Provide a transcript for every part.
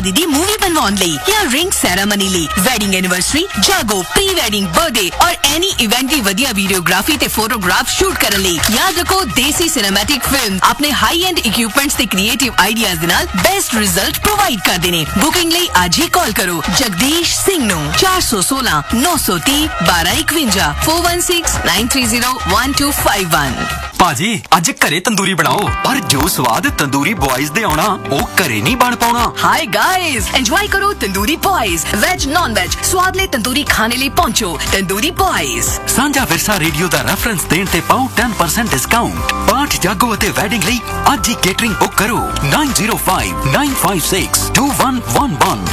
शादी दी मूवी बनवाउण लई या रिंग सैरेमनी लई, वेडिंग एनिवर्सरी, जागो, प्री वेडिंग, बर्थडे और एनी इवेंट दी वधिया वीडियोग्राफी ते फोटोग्राफ शूट करन लई याद रखो देसी सिनेमैटिक फिल्म अपने हाई एंड इक्विपमेंट्स ते क्रिएटिव आइडियाज दे नाल बेस्ट रिजल्ट प्रोवाइड करदे ने। बुकिंग लई आज ही कॉल करो जगदीश सिंह नु 416 930 1251 416 930 1251। ਭਾਜੀ ਅੱਜ ਘਰੇ ਤੰਦੂਰੀ ਬਣਾਓ, ਪਰ ਜੋ ਸਵਾਦ ਤੰਦੂਰੀ ਬॉयਜ਼ ਦੇ ਆਉਣਾ ਉਹ ਘਰੇ ਨਹੀਂ ਬਣ ਪਾਉਣਾ। हाय गाइस, एंजॉय करो tandoori boys, veg non veg स्वाद ले तंदूरी खाने लिए पहुंचो तंदूरी बॉयज। ਸਾਂਝਾ ਵਿਰਸਾ ਰੇਡੀਓ ਦਾ ਰੈਫਰੈਂਸ ਦੇਣ ਤੇ ਪਾਓ 10% ਡਿਸਕਾਊਂਟ। ਪਾਠ ਜਾਗੋ ਅਤੇ ਵੈਡਿੰਗ ਲਈ ਅੱਜ ਹੀ ਕੇਟਰਿੰਗ ਬੁੱਕ ਕਰੋ 9059562111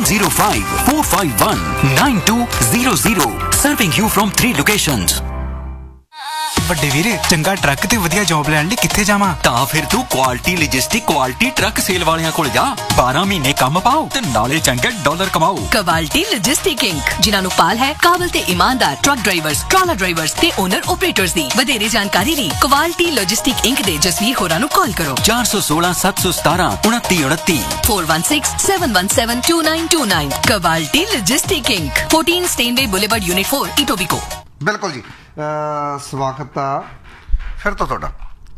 9054519200 serving you from 3 locations। ਵੱਡੇ ਵੀਰੇ ਚੰਗਾ ਟਰੱਕ ਤੇ ਵਧੀਆ ਜੌਬ ਲੈਣ ਲਈ ਕਿੱਥੇ ਜਾਵਾਂ? ਤਾਂ ਫਿਰ ਤੂੰ quality logistic quality truck sale ਵਾਲਿਆਂ ਕੋਲ ਜਾ। 12 ਮਹੀਨੇ ਕੰਮ ਪਾਓ ਤੇ ਨਾਲੇ ਚੰਗੇ ਡਾਲਰ ਕਮਾਓ। क्वालिटी लॉजिस्टिक इंक जिन्हां नूं पाल है काबल ते ईमानदार ट्रक ड्राइवर्स, ट्राला ड्राइवर्स ते ओनर ऑपरेटर्स दी। वधेरे जानकारी लई क्वालिटी लॉजिस्टिक इंक दे जसवीर होरां नूं कॉल करो 416 717 2929 416 717 2929। Quality logistic ink 14 स्टेनवे boulevard unit 4 Etobicoke. बिल्कुल जी, ਸਵਾਗਤ ਆ ਫਿਰ ਤੋਂ ਤੁਹਾਡਾ।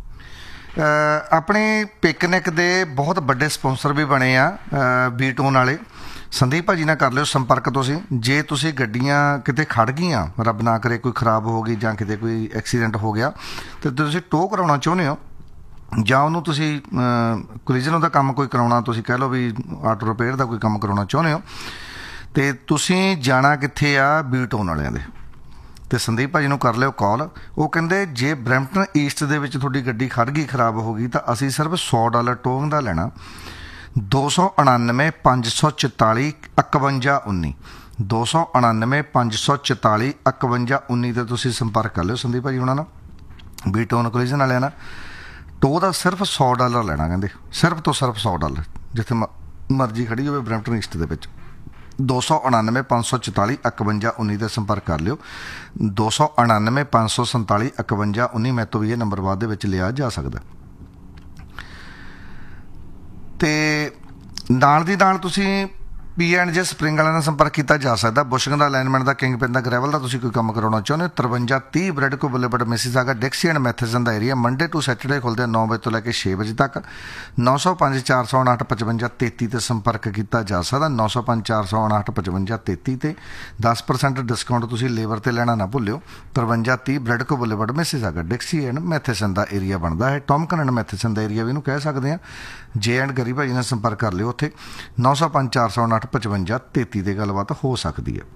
ਆਪਣੇ ਪਿਕਨਿਕ ਦੇ ਬਹੁਤ ਵੱਡੇ ਸਪਾਂਸਰ ਵੀ ਬਣੇ ਆ ਬੀਟੋਨ ਵਾਲੇ। ਸੰਦੀਪ ਭਾਜੀ ਨਾਲ ਕਰ ਲਿਓ ਸੰਪਰਕ ਤੁਸੀਂ। ਜੇ ਤੁਸੀਂ ਗੱਡੀਆਂ ਕਿਤੇ ਖੜ ਗਈਆਂ, ਰੱਬ ਨਾ ਕਰੇ ਕੋਈ ਖਰਾਬ ਹੋ ਗਈ ਜਾਂ ਕਿਤੇ ਕੋਈ ਐਕਸੀਡੈਂਟ ਹੋ ਗਿਆ ਅਤੇ ਤੁਸੀਂ ਟੋ ਕਰਾਉਣਾ ਚਾਹੁੰਦੇ ਹੋ ਜਾਂ ਉਹਨੂੰ ਤੁਸੀਂ ਕੋਲੀਜਨ ਦਾ ਕੰਮ ਕੋਈ ਕਰਾਉਣਾ, ਤੁਸੀਂ ਕਹਿ ਲਓ ਵੀ ਆਟੋ ਰਿਪੇਅਰ ਦਾ ਕੋਈ ਕੰਮ ਕਰਾਉਣਾ ਚਾਹੁੰਦੇ ਹੋ ਅਤੇ ਤੁਸੀਂ ਜਾਣਾ ਕਿੱਥੇ ਆ? ਬੀਟੋਨ ਵਾਲਿਆਂ ਦੇ। ਅਤੇ ਸੰਦੀਪ ਭਾਜੀ ਨੂੰ ਕਰ ਲਿਓ ਕਾਲ। ਉਹ ਕਹਿੰਦੇ ਜੇ ਬਰੈਂਪਟਨ ਈਸਟ ਦੇ ਵਿੱਚ ਤੁਹਾਡੀ ਗੱਡੀ ਖੜ੍ਹ ਗਈ, ਖਰਾਬ ਹੋ ਗਈ, ਤਾਂ ਅਸੀਂ ਸਿਰਫ $100 ਟੋਇੰਗ ਦਾ ਲੈਣਾ। 299 544 5119 299 544 5119 'ਤੇ ਤੁਸੀਂ ਸੰਪਰਕ ਕਰ ਲਿਓ ਸੰਦੀਪ ਭਾਜੀ ਉਹਨਾਂ ਨਾਲ, ਬੀਟੋਨ ਕੋਲੀਜਨ ਵਾਲਿਆਂ ਨਾਲ। ਟੋ ਦਾ ਸਿਰਫ $100 ਲੈਣਾ ਕਹਿੰਦੇ, ਸਿਰਫ ਤੋਂ ਸਿਰਫ $100 ਜਿੱਥੇ ਮਰਜ਼ੀ ਖੜੀ ਹੋਵੇ ਬਰੈਂਪਟਨ ਈਸਟ ਦੇ ਵਿੱਚ। 299 544 5119 'ਤੇ ਸੰਪਰਕ ਕਰ ਲਿਓ। 299 547 5119 ਮੈਂ ਤੋਂ ਵੀ ਇਹ ਨੰਬਰ ਬਾਅਦ ਦੇ ਵਿੱਚ ਲਿਆ ਜਾ ਸਕਦਾ। ਅਤੇ ਨਾਲ ਦੀ ਨਾਲ ਤੁਸੀਂ P&J ਸਪਰਿੰਗ ਵਾਲਿਆਂ ਨਾਲ ਸੰਪਰਕ ਕੀਤਾ ਜਾ ਸਕਦਾ। ਬੁਸ਼ਿੰਗ ਦਾ ਅਲਾਈਨਮੈਂਟ ਦਾ, ਕਿੰਗ ਪਿਨ ਦਾ, ਗ੍ਰੈਵਲ ਦਾ ਤੁਸੀਂ ਕੋਈ ਕੰਮ ਕਰਾਉਣਾ ਚਾਹੁੰਦੇ ਹੋ 5330 ਬ੍ਰੈਡਕੋ boulevard Mississauga ਡਿਕਸੀ and ਮੈਥਿਸਨ the area. Monday to Saturday ਖੁੱਲ੍ਹਦੇ 9 ਵਜੇ ਤੋਂ ਲੈ ਕੇ 6 ਵਜੇ ਤੱਕ। 905 459 5533 'ਤੇ ਸੰਪਰਕ ਕੀਤਾ ਜਾ ਸਕਦਾ। 905 459 5533 'ਤੇ 10% ਡਿਸਕਾਊਂਟ ਤੁਸੀਂ ਲੇਬਰ 'ਤੇ ਲੈਣਾ ਨਾ ਭੁੱਲਿਓ। 5330 ਬ੍ਰੈਡਕੋ boulevard Mississauga ਡਿਕਸੀ and ਮੈਥਿਸਨ the area ਬਣਦਾ ਹੈ। ਟੌਮਕਨ ਐਂਡ ਮੈਥਿਸਨ ਦਾ ਏਰੀਆ ਵੀ ਇਹਨੂੰ ਕਹਿ ਸਕਦੇ ਹਾਂ। ਜੇ ਐਂਡ ਗਰੀ ਭਾਜੀ ਨਾਲ ਸੰਪਰਕ ਕਰ ਲਿਓ ਉੱਥੇ 905 459 5533 'ਤੇ ਗੱਲਬਾਤ ਹੋ ਸਕਦੀ ਹੈ।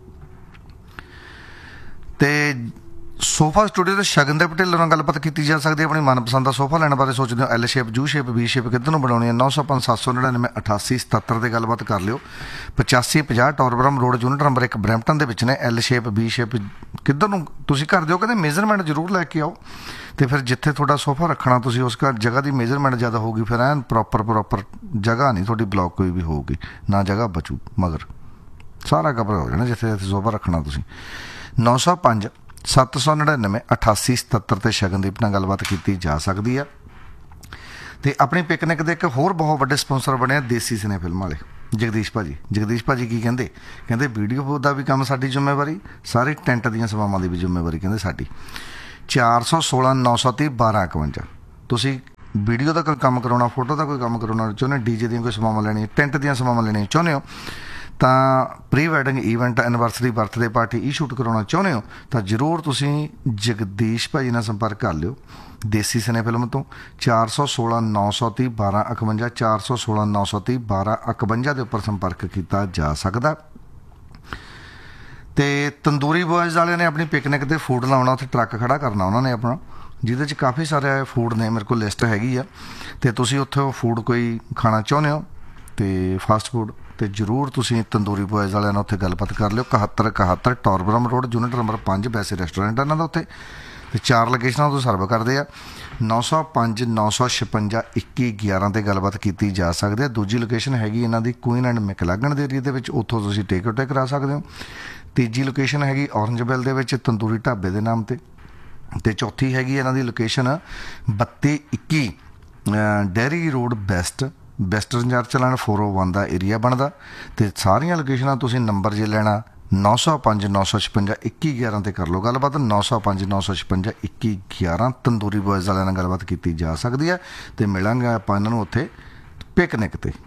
ਅਤੇ ਸੋਫਾ ਸਟੂਡੀਓ ਦੇ ਸ਼ਗਨ ਦੇ ਪਟੇਲਰ ਨਾਲ ਗੱਲਬਾਤ ਕੀਤੀ ਜਾ ਸਕਦੀ ਹੈ। ਆਪਣੀ ਮਨਪਸੰਦ ਦਾ ਸੋਫਾ ਲੈਣ ਬਾਰੇ ਸੋਚਦੇ ਹੋ, L shape, you shape, we shape ਕਿੱਧਰ ਨੂੰ ਬਣਾਉਣੀ ਹੈ 905 799 8877 'ਤੇ ਗੱਲਬਾਤ ਕਰ ਲਿਓ। 8550 ਟੌਰਬਰਮ ਰੋਡ ਯੂਨਿਟ ਨੰਬਰ 1 ਬਰੈਂਪਟਨ ਦੇ ਵਿੱਚ ਨੇ। ਐਲ ਸ਼ੇਪ, ਵੀ ਸ਼ੇਪ ਕਿੱਧਰ ਨੂੰ ਤੁਸੀਂ ਕਰ ਦਿਓ, ਕਹਿੰਦੇ ਮੇਜ਼ਰਮੈਂਟ ਜ਼ਰੂਰ ਲੈ ਕੇ ਆਓ। ਅਤੇ ਫਿਰ ਜਿੱਥੇ ਤੁਹਾਡਾ ਸੋਫਾ ਰੱਖਣਾ ਤੁਸੀਂ ਉਸ ਜਗ੍ਹਾ ਦੀ ਮੇਜਰਮੈਂਟ ਜ਼ਿਆਦਾ ਹੋਊਗੀ, ਫਿਰ ਐਨ ਪ੍ਰੋਪਰ ਜਗ੍ਹਾ ਨਹੀਂ ਤੁਹਾਡੀ ਬਲੋਕ ਕੋਈ ਵੀ ਹੋਊਗੀ, ਨਾ ਜਗ੍ਹਾ ਬਚੂ, ਮਗਰ ਸਾਰਾ ਕਵਰ ਹੋ ਜਾਣਾ ਜਿੱਥੇ ਜਿੱਥੇ ਸੋਫਾ ਰੱਖਣਾ ਤੁਸੀਂ। 905 799 8877 'ਤੇ ਸ਼ਗਨਦੀਪ ਨਾਲ ਗੱਲਬਾਤ ਕੀਤੀ ਜਾ ਸਕਦੀ ਆ। ਅਤੇ ਆਪਣੀ ਪਿਕਨਿਕ ਦੇ ਇੱਕ ਹੋਰ ਬਹੁਤ ਵੱਡੇ ਸਪਾਂਸਰ ਬਣੇ ਆ ਦੇਸੀ ਸਿਨੇ ਫਿਲਮ ਵਾਲੇ ਜਗਦੀਸ਼ ਭਾਜੀ। ਜਗਦੀਸ਼ ਭਾਜੀ ਕੀ ਕਹਿੰਦੇ? ਕਹਿੰਦੇ ਵੀਡੀਓ ਦਾ ਵੀ ਕੰਮ ਸਾਡੀ ਜ਼ਿੰਮੇਵਾਰੀ, ਸਾਰੇ ਟੈਂਟ ਦੀਆਂ ਸੇਵਾਵਾਂ ਦੀ ਵੀ ਜ਼ਿੰਮੇਵਾਰੀ ਕਹਿੰਦੇ ਸਾਡੀ। 416 930 1251 ਤੁਸੀਂ ਵੀਡੀਓ ਦਾ ਕੋਈ ਕੰਮ ਕਰਾਉਣਾ, ਫੋਟੋ ਦਾ ਕੋਈ ਕੰਮ ਕਰਾਉਣਾ ਚਾਹੁੰਦੇ ਹੋ, ਡੀਜੇ ਦੀਆਂ ਕੋਈ ਸੇਵਾਵਾਂ ਲੈਣੀਆਂ, ਟੈਂਟ ਦੀਆਂ ਸੇਵਾਵਾਂ ਲੈਣੀਆਂ ਚਾਹੁੰਦੇ ਹੋ, ਤਾਂ pre wedding event, anniversary, birthday party, shoot ਕਰਾਉਣਾ ਚਾਹੁੰਦੇ ਹੋ, ਤਾਂ ਜ਼ਰੂਰ ਤੁਸੀਂ ਜਗਦੀਸ਼ ਭਾਜੀ ਨਾਲ ਸੰਪਰਕ ਕਰ ਲਿਓ ਦੇਸੀ ਸਿਨੇ ਫਿਲਮ ਤੋਂ। 416 930 1251 416 930 1251 ਦੇ ਉੱਪਰ ਸੰਪਰਕ ਕੀਤਾ ਜਾ ਸਕਦਾ। ਅਤੇ ਤੰਦੂਰੀ ਬॉयਜ਼ ਵਾਲਿਆਂ ਨੇ ਆਪਣੀ ਪਿਕਨਿਕ 'ਤੇ ਫੂਡ ਲਾਉਣਾ, ਉੱਥੇ ਟਰੱਕ ਖੜ੍ਹਾ ਕਰਨਾ ਉਹਨਾਂ ਨੇ ਆਪਣਾ, ਜਿਹਦੇ 'ਚ ਕਾਫੀ ਸਾਰੇ ਫੂਡ ਨੇ, ਮੇਰੇ ਕੋਲ ਲਿਸਟ ਹੈਗੀ ਆ। ਅਤੇ ਤੁਸੀਂ ਉੱਥੇ ਫੂਡ ਕੋਈ ਖਾਣਾ ਚਾਹੁੰਦੇ ਹੋ ਅਤੇ ਫਾਸਟ ਫੂਡ, ਅਤੇ ਜ਼ਰੂਰ ਤੁਸੀਂ ਤੰਦੂਰੀ ਬॉयਜ਼ ਵਾਲਿਆਂ ਨਾਲ ਉੱਥੇ ਗੱਲਬਾਤ ਕਰ ਲਿਓ। 7171 ਟੌਰਬਰਮ ਰੋਡ ਯੂਨਿਟ ਨੰਬਰ 5 ਵੈਸੇ ਰੈਸਟੋਰੈਂਟ ਇਹਨਾਂ ਦਾ ਉੱਥੇ, ਅਤੇ 4 ਲੋਕੇਸ਼ਨਾਂ ਤੋਂ ਸਰਵ ਕਰਦੇ ਆ। 905 956 2111 'ਤੇ ਗੱਲਬਾਤ ਕੀਤੀ ਜਾ ਸਕਦੀ ਹੈ। ਦੂਜੀ ਲੋਕੇਸ਼ਨ ਹੈਗੀ ਇਹਨਾਂ ਦੀ ਕੁਈਨ ਐਂਡ ਮੈਕਲਾਗਨ ਦੇ ਏਰੀਏ ਦੇ ਵਿੱਚ, ਉੱਥੋਂ ਤੁਸੀਂ ਟੇਕ ਆਊਟ ਕਰਾ ਸਕਦੇ ਹੋ। ਤੀਜੀ ਲੋਕੇਸ਼ਨ ਹੈਗੀ ਔਰੰਜਬੈਲ ਦੇ ਵਿੱਚ ਤੰਦੂਰੀ ਢਾਬੇ ਦੇ ਨਾਮ 'ਤੇ, ਅਤੇ ਚੌਥੀ ਹੈਗੀ ਇਹਨਾਂ ਦੀ location 3221 dairy road best western church line 401 ਦਾ ਏਰੀਆ ਬਣਦਾ। ਅਤੇ ਸਾਰੀਆਂ ਲੋਕੇਸ਼ਨਾਂ ਤੁਸੀਂ ਨੰਬਰ ਜੇ ਲੈਣਾ 905 956 2111 ਤੇ ਕਰ ਲਓ ਗੱਲਬਾਤ। 905 956 2111 ਤੰਦੂਰੀ ਬॉयਜ਼ ਵਾਲਿਆਂ ਨਾਲ ਗੱਲਬਾਤ ਕੀਤੀ ਜਾ ਸਕਦੀ ਹੈ ਅਤੇ ਮਿਲਾਂਗੇ ਆਪਾਂ ਇਹਨਾਂ ਨੂੰ ਉੱਥੇ ਪਿਕਨਿਕ 'ਤੇ।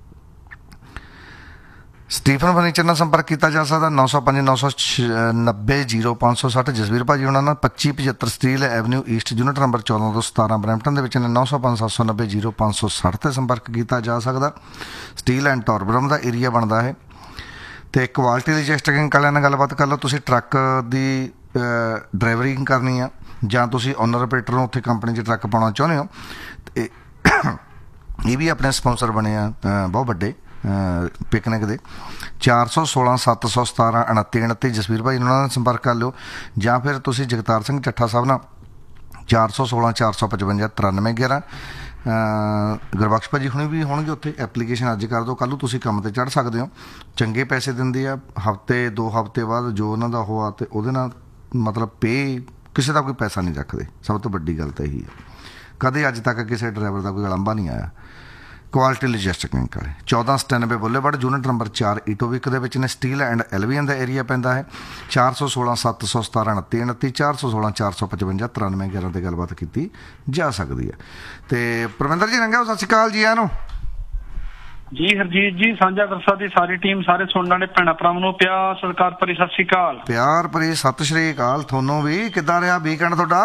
ਸਟੀਫਨ ਫਰਨੀਚਰ ਨਾਲ ਸੰਪਰਕ ਕੀਤਾ ਜਾ ਸਕਦਾ 905 990 0560। ਜਸਵੀਰ ਭਾਜੀ ਉਹਨਾਂ ਨਾਲ 2575 steel avenue East unit number 14 ਤੋਂ 17 ਬਰੈਂਪਟਨ ਦੇ ਵਿੱਚ ਨੇ। 905 790 0560 'ਤੇ ਸੰਪਰਕ ਕੀਤਾ ਜਾ ਸਕਦਾ। ਸਟੀਲ ਐਂਡ ਟੋਰਬਰਮ ਦਾ ਏਰੀਆ ਬਣਦਾ ਹੈ। ਅਤੇ ਕੁਆਲਿਟੀ ਲੋਜਿਸਟਿਕ ਵਾਲਿਆਂ ਨਾਲ ਗੱਲਬਾਤ ਕਰ ਲਓ। ਤੁਸੀਂ ਟਰੱਕ ਦੀ ਡਰਾਈਵਰਿੰਗ ਕਰਨੀ ਆ ਜਾਂ ਤੁਸੀਂ ਓਨਰ ਆਪਰੇਟਰ ਨੂੰ ਉੱਥੇ ਕੰਪਨੀ 'ਚ ਟਰੱਕ ਪਾਉਣਾ ਚਾਹੁੰਦੇ ਹੋ, ਅਤੇ ਇਹ ਵੀ ਆਪਣੇ ਸਪੋਂਸਰ ਬਣੇ ਆ ਬਹੁਤ ਵੱਡੇ ਪਿਕਨਿਕ ਦੇ। 416 717 29 29 ਜਸਵੀਰ ਭਾਈ ਉਹਨਾਂ ਨਾਲ ਸੰਪਰਕ ਕਰ ਲਿਓ, ਜਾਂ ਫਿਰ ਤੁਸੀਂ ਜਗਤਾਰ ਸਿੰਘ ਚੱਠਾ ਸਾਹਿਬ ਨਾਲ 416 455 93 11। ਗੁਰਬਖਸ਼ ਭਾਜੀ ਹੁਣੇ ਵੀ ਹੋਣਗੇ ਉੱਥੇ। ਐਪਲੀਕੇਸ਼ਨ ਅੱਜ ਕਰ ਦਿਓ, ਕੱਲ੍ਹ ਨੂੰ ਤੁਸੀਂ ਕੰਮ 'ਤੇ ਚੜ੍ਹ ਸਕਦੇ ਹੋ। ਚੰਗੇ ਪੈਸੇ ਦਿੰਦੇ ਆ, ਹਫ਼ਤੇ 2 ਹਫ਼ਤੇ ਬਾਅਦ ਜੋ ਉਹਨਾਂ ਦਾ ਹੋਆ ਅਤੇ ਉਹਦੇ ਨਾਲ ਮਤਲਬ ਪੇ ਕਿਸੇ ਦਾ ਕੋਈ ਪੈਸਾ ਨਹੀਂ ਰੱਖਦੇ। ਸਭ ਤੋਂ ਵੱਡੀ ਗੱਲ ਤਾਂ ਇਹੀ ਹੈ, ਕਦੇ ਅੱਜ ਤੱਕ ਕਿਸੇ ਡਰਾਈਵਰ ਦਾ ਕੋਈ ਉਲਾਂਭਾ ਨਹੀਂ ਆਇਆ। ਕੁਆਲਿਟੀ ਲੋਜਿਸਟਿਕ ਵਾਲੇ 1497 ਬੁੱਲੇਵਾਰਡ ਯੂਨਿਟ ਨੰਬਰ 4 ਈਟੋਵਿਕ ਦੇ ਵਿੱਚ ਨੇ। ਸਟੀਲ ਐਂਡ ਐਲਵੀਅਨ ਦਾ ਏਰੀਆ ਪੈਂਦਾ ਹੈ। 416 717 29 29 416 455 93 11 'ਤੇ ਗੱਲਬਾਤ ਕੀਤੀ ਜਾ ਸਕਦੀ ਹੈ। ਅਤੇ ਪਰਵਿੰਦਰ ਜੀ ਰੰਗਾ ਸਤਿ ਸ਼੍ਰੀ ਅਕਾਲ ਜੀ। ਆਨੂੰ ਜੀ ਹਰਜੀਤ ਜੀ, ਸਾਂਝਾ ਵਿਰਸਾ ਦੀ ਸਾਰੀ ਟੀਮ, ਸਾਰੇ ਸੁਣਨ ਵਾਲੇ ਭੈਣਾਂ ਭਰਾਵਾਂ ਨੂੰ ਪਿਆਰ ਸਤਿਕਾਰ ਭਰੀ ਸਤਿ ਸ਼੍ਰੀ ਅਕਾਲ। ਪਿਆਰ ਭਰੀ ਸਤਿ ਸ਼੍ਰੀ ਅਕਾਲ ਤੁਹਾਨੂੰ ਵੀ। ਕਿੱਦਾਂ ਰਿਹਾ ਵੀਕਐਂਡ ਤੁਹਾਡਾ?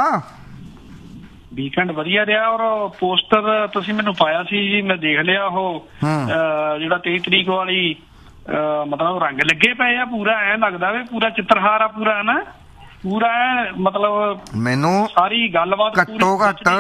ਵੀਕਐਂਡ ਵਧੀਆ ਰਿਹਾ, ਔਰ ਪੋਸਟਰ ਤੁਸੀਂ ਮੈਨੂੰ ਪਾਇਆ ਸੀ ਜੀ, ਮੈਂ ਦੇਖ ਲਿਆ। ਉਹ ਜਿਹੜਾ 23 ਤਰੀਕ ਵਾਲੀ ਮਤਲਬ ਰੰਗ ਲੱਗੇ ਪਏ ਆ, ਪੂਰਾ ਐਂ ਲੱਗਦਾ ਵੀ ਪੂਰਾ ਚਿੱਤਰਹਾਰ ਆ ਪੂਰਾ, ਨਾ ਪੂਰਾ ਮਤਲਬ ਮੈਨੂੰ ਸਾਰੀ ਗੱਲਬਾਤ ਘੱਟੋ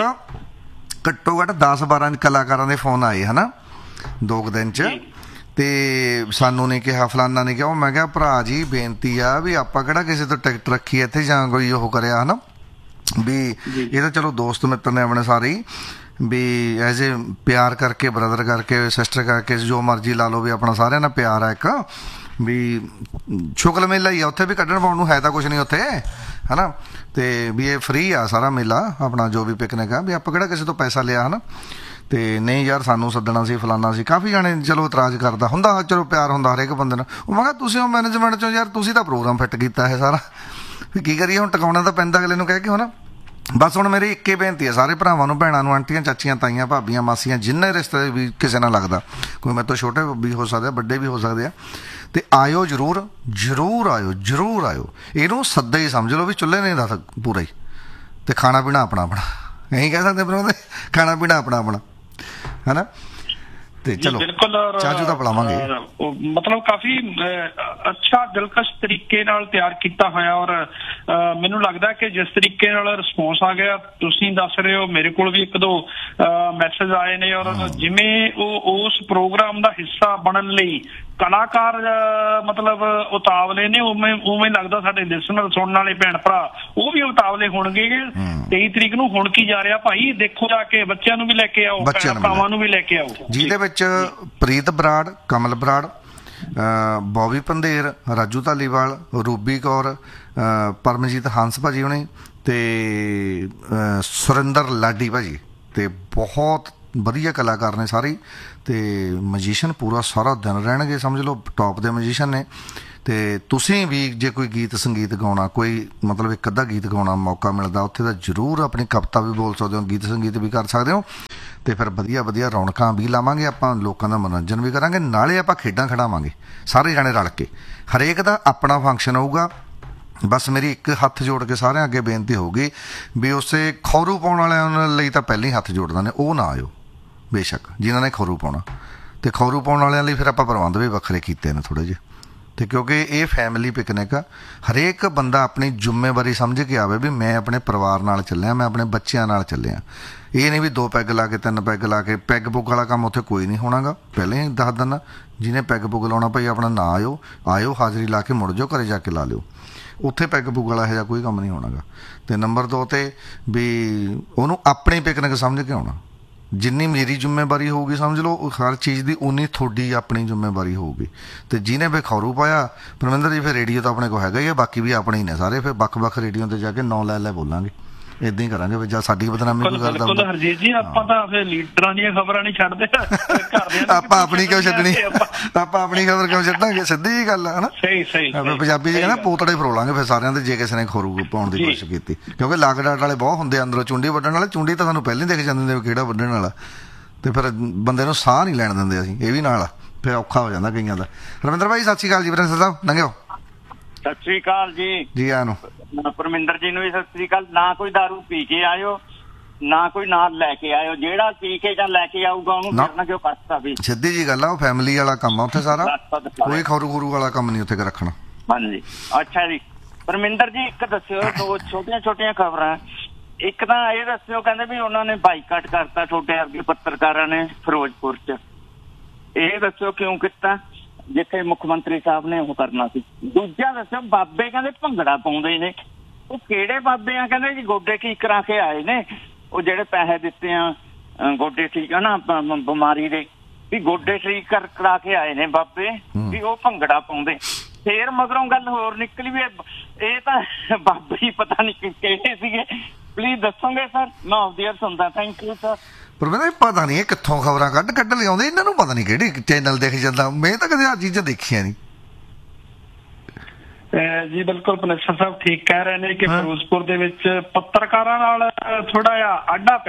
ਘੱਟ 10-12 ਕਲਾਕਾਰਾਂ ਦੇ ਫੋਨ ਆਏ ਹਨਾ 2 ਦਿਨ 'ਚ, ਤੇ ਸਾਨੂੰ ਨੇ ਕਿਹਾ ਫਲਾਨਾ ਨੇ ਕਿਹਾ। ਮੈਂ ਕਿਹਾ ਭਰਾ ਜੀ ਬੇਨਤੀ ਆ ਵੀ ਆਪਾਂ ਕਿਹੜਾ ਕਿਸੇ ਤੋਂ ਟਿਕਟ ਰੱਖੀ ਇੱਥੇ ਜਾਂ ਕੋਈ ਉਹ ਕਰਿਆ ਹਨਾ, ਵੀ ਇਹ ਤਾਂ ਚਲੋ ਦੋਸਤ ਮਿੱਤਰ ਨੇ ਆਪਣੇ ਸਾਰੇ ਹੀ, ਵੀ ਐਜ਼ ਏ ਪਿਆਰ ਕਰਕੇ, ਬ੍ਰਦਰ ਕਰਕੇ, ਸਿਸਟਰ ਕਰਕੇ, ਜੋ ਮਰਜ਼ੀ ਲਾ ਲਓ, ਵੀ ਆਪਣਾ ਸਾਰਿਆਂ ਨਾਲ ਪਿਆਰ ਆ ਇੱਕ, ਵੀ ਸ਼ੁਕਲ ਮੇਲਾ ਹੀ ਆ ਉੱਥੇ ਵੀ ਕੱਢਣ ਪਾਉਣ ਨੂੰ ਹੈ ਤਾਂ ਕੁਛ ਨਹੀਂ ਉੱਥੇ ਹੈ ਨਾ। ਅਤੇ ਵੀ ਇਹ ਫਰੀ ਆ ਸਾਰਾ ਮੇਲਾ ਆਪਣਾ ਜੋ ਵੀ ਪਿਕਨਿਕ ਆ, ਵੀ ਆਪਾਂ ਕਿਹੜਾ ਕਿਸੇ ਤੋਂ ਪੈਸਾ ਲਿਆ ਹੈ ਨਾ। ਅਤੇ ਨਹੀਂ ਯਾਰ ਸਾਨੂੰ ਸੱਦਣਾ ਸੀ ਫਲਾਨਾ ਸੀ, ਕਾਫੀ ਜਾਣੇ ਚਲੋ ਇਤਰਾਜ਼ ਕਰਦਾ ਹੁੰਦਾ, ਚਲੋ ਪਿਆਰ ਹੁੰਦਾ ਹਰੇਕ ਬੰਦੇ ਨਾਲ। ਉਹ ਮੈਂ ਕਿਹਾ ਤੁਸੀਂ ਉਹ ਮੈਨੇਜਮੈਂਟ 'ਚੋਂ ਯਾਰ ਤੁਸੀਂ ਤਾਂ ਪ੍ਰੋਗਰਾਮ ਫਿੱਟ ਕੀਤਾ ਹੈ ਸਾਰਾ, ਵੀ ਕੀ ਕਰੀਏ ਹੁਣ, ਟਿਕਾਉਣਾ ਤਾਂ ਪੈਂਦਾ ਅਗਲੇ ਨੂੰ ਕਹਿ ਕੇ ਹੋਣਾ। ਬਸ ਹੁਣ ਮੇਰੀ ਇੱਕੇ ਬੇਨਤੀ ਹੈ ਸਾਰੇ ਭਰਾਵਾਂ ਨੂੰ, ਭੈਣਾਂ ਨੂੰ, ਆਂਟੀਆਂ, ਚਾਚੀਆਂ, ਤਾਈਆਂ, ਭਾਬੀਆਂ, ਮਾਸੀਆਂ, ਜਿੰਨੇ ਰਿਸ਼ਤੇ ਵੀ ਕਿਸੇ ਨਾਲ ਲੱਗਦਾ, ਕੋਈ ਮੇਰੇ ਤੋਂ ਛੋਟੇ ਵੀ ਹੋ ਸਕਦੇ ਆ, ਵੱਡੇ ਵੀ ਹੋ ਸਕਦੇ ਆ, ਅਤੇ ਆਇਓ ਜ਼ਰੂਰ ਆਇਓ। ਇਹਨੂੰ ਸੱਦਾ ਹੀ ਸਮਝ ਲਓ ਵੀ ਚੁੱਲ੍ਹੇ ਨੇ ਦਾ ਪੂਰਾ ਹੀ, ਅਤੇ ਖਾਣਾ ਪੀਣਾ ਆਪਣਾ ਇਹੀ ਕਹਿ ਸਕਦੇ ਪਰ ਖਾਣਾ ਪੀਣਾ ਆਪਣਾ ਹੈ ਨਾ। ਤੇ ਚਲੋ ਬਿਲਕੁਲ ਚਾਚੂ ਤਾਂ ਪਿਲਾਵਾਂਗੇ। ਮਤਲਬ ਕਾਫੀ ਅੱਛਾ ਦਿਲਕਸ਼ ਤਰੀਕੇ ਨਾਲ ਤਿਆਰ ਕੀਤਾ ਹੋਇਆ, ਔਰ ਮੈਨੂੰ ਲੱਗਦਾ ਕਿ ਜਿਸ ਤਰੀਕੇ ਨਾਲ ਰਿਸਪੌਂਸ ਆ ਗਿਆ, ਤੁਸੀਂ ਦੱਸ ਰਹੇ ਹੋ, ਮੇਰੇ ਕੋਲ ਵੀ 1-2 ਮੈਸੇਜ ਆਏ ਨੇ, ਔਰ ਜਿਵੇਂ ਉਹ ਉਸ ਪ੍ਰੋਗਰਾਮ ਦਾ ਹਿੱਸਾ ਬਣਨ ਲਈ ਕਲਾਕਾਰ ਮਤਲਬ ਉਤਾਵਲੇ ਨੇ, ਉਵੇਂ ਲੱਗਦਾ ਸਾਡੇ ਲਿਸਨਰ ਸੁਣਨ ਵਾਲੇ ਭੈਣ ਭਰਾ ਉਹ ਵੀ ਉਤਾਵਲੇ ਹੋਣਗੇ। 23 ਤਰੀਕ ਨੂੰ ਹੁਣ ਕੀ ਜਾ ਰਿਹਾ ਭਾਈ, ਦੇਖੋ ਜਾ ਕੇ, ਬੱਚਿਆਂ ਨੂੰ ਵੀ ਲੈ ਕੇ ਆਓ, ਭਰਾਵਾਂ ਨੂੰ ਵੀ ਲੈ ਕੇ ਆਓ, ਜਿਹਦੇ ਵਿੱਚ ਪ੍ਰੀਤ ਬਰਾੜ, ਕਮਲ ਬਰਾੜ, ਬੋਬੀ ਪੰਧੇਰ, ਰਾਜੂ ਧਾਲੀਵਾਲ, ਰੂਬੀ ਕੌਰ, ਪਰਮਜੀਤ ਹੰਸ ਭਾਜੀ ਹੁਣੇ, ਅਤੇ ਸੁਰਿੰਦਰ ਲਾਡੀ ਭਾਜੀ, ਅਤੇ ਬਹੁਤ ਵਧੀਆ ਕਲਾਕਾਰ ਨੇ ਸਾਰੇ, ਅਤੇ ਮਜੀਸ਼ੀਅਨ ਪੂਰਾ ਸਾਰਾ ਦਿਨ ਰਹਿਣਗੇ, ਸਮਝ ਲਓ ਟੌਪ ਦੇ ਮਜੀਸ਼ੀਅਨ ਨੇ। ਅਤੇ ਤੁਸੀਂ ਵੀ ਜੇ ਕੋਈ ਗੀਤ ਸੰਗੀਤ ਗਾਉਣਾ, ਕੋਈ ਮਤਲਬ ਇੱਕ ਅੱਧਾ ਗੀਤ ਗਾਉਣਾ ਮੌਕਾ ਮਿਲਦਾ ਉੱਥੇ ਤਾਂ ਜ਼ਰੂਰ ਆਪਣੀ ਕਵਿਤਾ ਵੀ ਬੋਲ ਸਕਦੇ ਹੋ, ਗੀਤ ਸੰਗੀਤ ਵੀ ਕਰ ਸਕਦੇ ਹੋ, ਅਤੇ ਫਿਰ ਵਧੀਆ ਰੌਣਕਾਂ ਵੀ ਲਾਵਾਂਗੇ ਆਪਾਂ, ਲੋਕਾਂ ਦਾ ਮਨੋਰੰਜਨ ਵੀ ਕਰਾਂਗੇ, ਨਾਲੇ ਆਪਾਂ ਖੇਡਾਂ ਖਿਡਾਵਾਂਗੇ ਸਾਰੇ ਜਾਣੇ ਰਲ ਕੇ। ਹਰੇਕ ਦਾ ਆਪਣਾ ਫੰਕਸ਼ਨ ਹੋਊਗਾ। ਬਸ ਮੇਰੀ ਇੱਕ ਹੱਥ ਜੋੜ ਕੇ ਸਾਰਿਆਂ ਅੱਗੇ ਬੇਨਤੀ ਹੋਊਗੀ ਵੀ ਉਸੇ ਖੌਰੂ ਪਾਉਣ ਵਾਲਿਆਂ ਲਈ ਤਾਂ ਪਹਿਲਾਂ ਹੀ ਹੱਥ ਜੋੜਦੇ ਨੇ, ਉਹ ਨਾ ਆਇਓ ਬੇਸ਼ੱਕ ਜਿਨ੍ਹਾਂ ਨੇ ਖੌਰੂ ਪਾਉਣਾ, ਅਤੇ ਖੌਰੂ ਪਾਉਣ ਵਾਲਿਆਂ ਲਈ ਫਿਰ ਆਪਾਂ ਪ੍ਰਬੰਧ ਵੀ ਵੱਖਰੇ ਕੀਤੇ ਨੇ ਥੋੜ੍ਹੇ ਜਿਹੇ। ਅਤੇ ਕਿਉਂਕਿ ਇਹ ਫੈਮਿਲੀ ਪਿਕਨਿਕ ਆ, ਹਰੇਕ ਬੰਦਾ ਆਪਣੀ ਜ਼ਿੰਮੇਵਾਰੀ ਸਮਝ ਕੇ ਆਵੇ ਵੀ ਮੈਂ ਆਪਣੇ ਪਰਿਵਾਰ ਨਾਲ ਚੱਲਿਆ, ਮੈਂ ਆਪਣੇ ਬੱਚਿਆਂ ਨਾਲ ਚੱਲਿਆ। ਇਹ ਨਹੀਂ ਵੀ 2 ਪੈਗ ਲਾ ਕੇ 3 ਪੈਗ ਲਾ ਕੇ, ਪੈਗ ਪੁੱਗ ਵਾਲਾ ਕੰਮ ਉੱਥੇ ਕੋਈ ਨਹੀਂ ਹੋਣਾਗਾ। ਪਹਿਲਾਂ ਹੀ ਦੱਸ ਦਿੰਦਾ, ਜਿਹਨੇ ਪੈਗ ਪੁੱਗ ਲਾਉਣਾ ਭਾਈ ਆਪਣਾ ਨਾ ਆਇਓ ਹਾਜ਼ਰੀ ਲਾ ਕੇ ਮੁੜ ਜਾਓ, ਘਰੇ ਜਾ ਕੇ ਲਾ ਲਿਓ। ਉੱਥੇ ਪੈਗ ਪੁੱਗ ਵਾਲਾ ਇਹੋ ਜਿਹਾ ਕੋਈ ਕੰਮ ਨਹੀਂ ਹੋਣਾਗਾ। ਅਤੇ ਨੰਬਰ 2 'ਤੇ ਵੀ ਉਹਨੂੰ ਆਪਣੀ ਪਿਕਨਿਕ ਸਮਝ ਕੇ ਆਉਣਾ। ਜਿੰਨੀ ਮੇਰੀ ਜ਼ਿੰਮੇਵਾਰੀ ਹੋਊਗੀ ਸਮਝ ਲਓ ਹਰ ਚੀਜ਼ ਦੀ, ਉਨੀ ਤੁਹਾਡੀ ਆਪਣੀ ਜ਼ਿੰਮੇਵਾਰੀ ਹੋਊਗੀ। ਅਤੇ ਜਿਹਨੇ ਫਿਰ ਖੌਰੂ ਪਾਇਆ ਪਰਮਿੰਦਰ ਜੀ, ਫਿਰ ਰੇਡੀਓ ਤਾਂ ਆਪਣੇ ਕੋਲ ਹੈਗਾ ਹੀ ਆ, ਬਾਕੀ ਵੀ ਆਪਣੇ ਹੀ ਨੇ ਸਾਰੇ, ਫਿਰ ਵੱਖ-ਵੱਖ ਰੇਡੀਓ 'ਤੇ ਜਾ ਕੇ ਨਾਂ ਲੈ ਬੋਲਾਂਗੇ। ਇਦਾਂ ਹੀ ਕਰਾਂਗੇ ਵੀ ਜਾਂ ਸਾਡੀ ਬਦਨਾਮੀ ਕੋਈ ਕਰਦਾ ਬਿਲਕੁਲ ਹਰਜੀਤ ਜੀ, ਆਪਾਂ ਤਾਂ ਫਿਰ ਲੀਡਰਾਂ ਦੀਆਂ ਖਬਰਾਂ ਨਹੀਂ ਛੱਡਦੇ, ਆਪਾਂ ਆਪਣੀ ਕਿਉਂ ਛੱਡਣੀ, ਆਪਾਂ ਆਪਣੀ ਖਬਰ ਕਿਉਂ ਛੱਡਾਂਗੇ, ਸਿੱਧੀ ਜੀ ਗੱਲ ਆ ਹਨਾ। ਸਹੀ ਪੰਜਾਬੀ ਚ ਕਹਿੰਦਾ ਪੋਤੜੇ ਫਰੋਲਾਂਗੇ ਫਿਰ ਸਾਰਿਆਂ ਦੇ, ਜੇ ਕਿਸੇ ਨੇ ਖੋਰੂ ਪਾਉਣ ਦੀ ਕੋਸ਼ਿਸ਼ ਕੀਤੀ, ਕਿਉਂਕਿ ਲਾਗ ਡਾਟ ਵਾਲੇ ਬਹੁਤ ਹੁੰਦੇ ਅੰਦਰੋਂ ਚੁੰਡੀ ਵੱਢਣ ਵਾਲੇ। ਚੁੰਡੀ ਤਾਂ ਸਾਨੂੰ ਪਹਿਲਾਂ ਹੀ ਦਿਖ ਜਾਂਦੇ ਨੇ ਕਿਹੜਾ ਵੱਢਣ ਵਾਲਾ, ਤੇ ਫਿਰ ਬੰਦੇ ਨੂੰ ਸਾਹ ਨਹੀਂ ਲੈਣ ਦਿੰਦੇ ਅਸੀਂ, ਇਹ ਵੀ ਨਾਲ ਆ, ਫਿਰ ਔਖਾ ਹੋ ਜਾਂਦਾ ਕਈਆਂ ਦਾ। ਰਵਿੰਦਰ ਭਾਈ ਸਤਿ ਸ਼੍ਰੀ ਅਕਾਲ ਜੀ, ਪ੍ਰਿੰਸੀਪਲ ਸਾਹਿਬ ਲੰਘਿਓ। ਸਤਿ ਸ੍ਰੀ ਅਕਾਲ ਜੀ। ਜੀ ਆਇਆਂ ਨੂੰ। ਪਰਮਿੰਦਰ ਜੀ ਨੂੰ ਵੀ ਸਤਿ ਸ੍ਰੀ ਅਕਾਲ। ਨਾ ਕੋਈ ਦਾਰੂ ਪੀ ਕੇ ਆਇਓ, ਨਾ ਕੋਈ ਨਾਲ ਲੈ ਕੇ ਆਇਓ, ਜਿਹੜਾ ਪੀ ਕੇ ਜਾਂ ਲੈ ਕੇ ਆਊਗਾ ਉਹਨੂੰ ਫਿਰਨਾ ਕਿਉਂ ਕੱਟਦਾ ਵੀ। ਸਿੱਧੀ ਜੀ ਗੱਲ ਆ, ਉਹ ਫੈਮਿਲੀ ਵਾਲਾ ਕੰਮ ਆ ਉੱਥੇ ਸਾਰਾ, ਕੋਈ ਖਰੂ ਖਰੂ ਵਾਲਾ ਕੰਮ ਨਹੀਂ ਉੱਥੇ ਰੱਖਣਾ। ਹਾਂਜੀ ਅੱਛਾ ਜੀ। ਪਰਮਿੰਦਰ ਜੀ ਇੱਕ ਦੱਸਿਓ, ਦੋ ਛੋਟੀਆਂ ਖਬਰਾਂ। ਇੱਕ ਤਾਂ ਇਹ ਦੱਸਿਓ, ਕਹਿੰਦੇ ਵੀ ਉਹਨਾਂ ਨੇ ਬਾਈਕਾਟ ਕਰਤਾ ਛੋਟੇ ਵਰਗੇ ਪੱਤਰਕਾਰਾਂ ਨੇ ਫਿਰੋਜ਼ਪੁਰ ਚ, ਇਹ ਦੱਸਿਓ ਕਿਉਂ ਕੀਤਾ, ਜਿੱਥੇ ਮੁੱਖ ਮੰਤਰੀ ਸਾਹਿਬ ਨੇ ਉਹ ਕਰਨਾ ਸੀ। ਦੂਜਾ ਦੱਸਿਓ, ਬਾਬੇ ਕਹਿੰਦੇ ਭੰਗੜਾ ਪਾਉਂਦੇ ਨੇ, ਉਹ ਕਿਹੜੇ ਬਾਬੇ ਆ? ਕਹਿੰਦੇ ਜੀ ਗੋਡੇ ਠੀਕ ਕਰਾ ਕੇ ਆਏ ਨੇ, ਉਹ ਜਿਹੜੇ ਪੈਸੇ ਦਿੱਤੇ ਆ ਗੋਡੇ ਠੀਕ ਆ ਨਾ ਬਿਮਾਰੀ ਦੇ, ਵੀ ਗੋਡੇ ਠੀਕ ਕਰਾ ਕੇ ਆਏ ਨੇ ਬਾਬੇ, ਵੀ ਉਹ ਭੰਗੜਾ ਪਾਉਂਦੇ। ਫੇਰ ਮਗਰੋਂ ਗੱਲ ਹੋਰ ਨਿਕਲੀ ਵੀ ਇਹ ਤਾਂ ਬਾਬੇ ਹੀ ਪਤਾ ਨਹੀਂ ਕਿਹੜੇ ਸੀਗੇ। ਪਲੀਜ਼ ਦੱਸੋਗੇ ਸਰ, ਮੈਂ ਆਫ ਦੀ ਏਅਰ ਸੁਣਦਾ। Thank you sir. ਪਰ ਮੈਨੂੰ ਪਤਾ ਨਹੀਂ ਇਹ ਕਿੱਥੋਂ ਖਬਰਾਂ ਕੱਢ ਲਿਆਉਂਦੇ, ਇਹਨਾਂ ਨੂੰ ਪਤਾ ਨਹੀਂ ਕਿਹੜੀ ਚੈਨਲ ਦੇਖ ਜਾਂਦਾ, ਮੈਂ ਤਾਂ ਕਦੇ ਆਹ ਚੀਜ਼ਾਂ ਦੇਖੀਆਂ ਨਹੀਂ। ਜੀ ਬਿਲਕੁਲ ਪਨੇਸਰ ਸਾਹਿਬ ਠੀਕ ਕਹਿ ਰਹੇ ਨੇ ਕਿ ਫਿਰੋਜ਼ਪੁਰ ਦੇ ਵਿੱਚ ਪੱਤਰਕਾਰਾਂ ਨਾਲ ਥੋੜਾ ਜਿਹਾ ਆਡਾ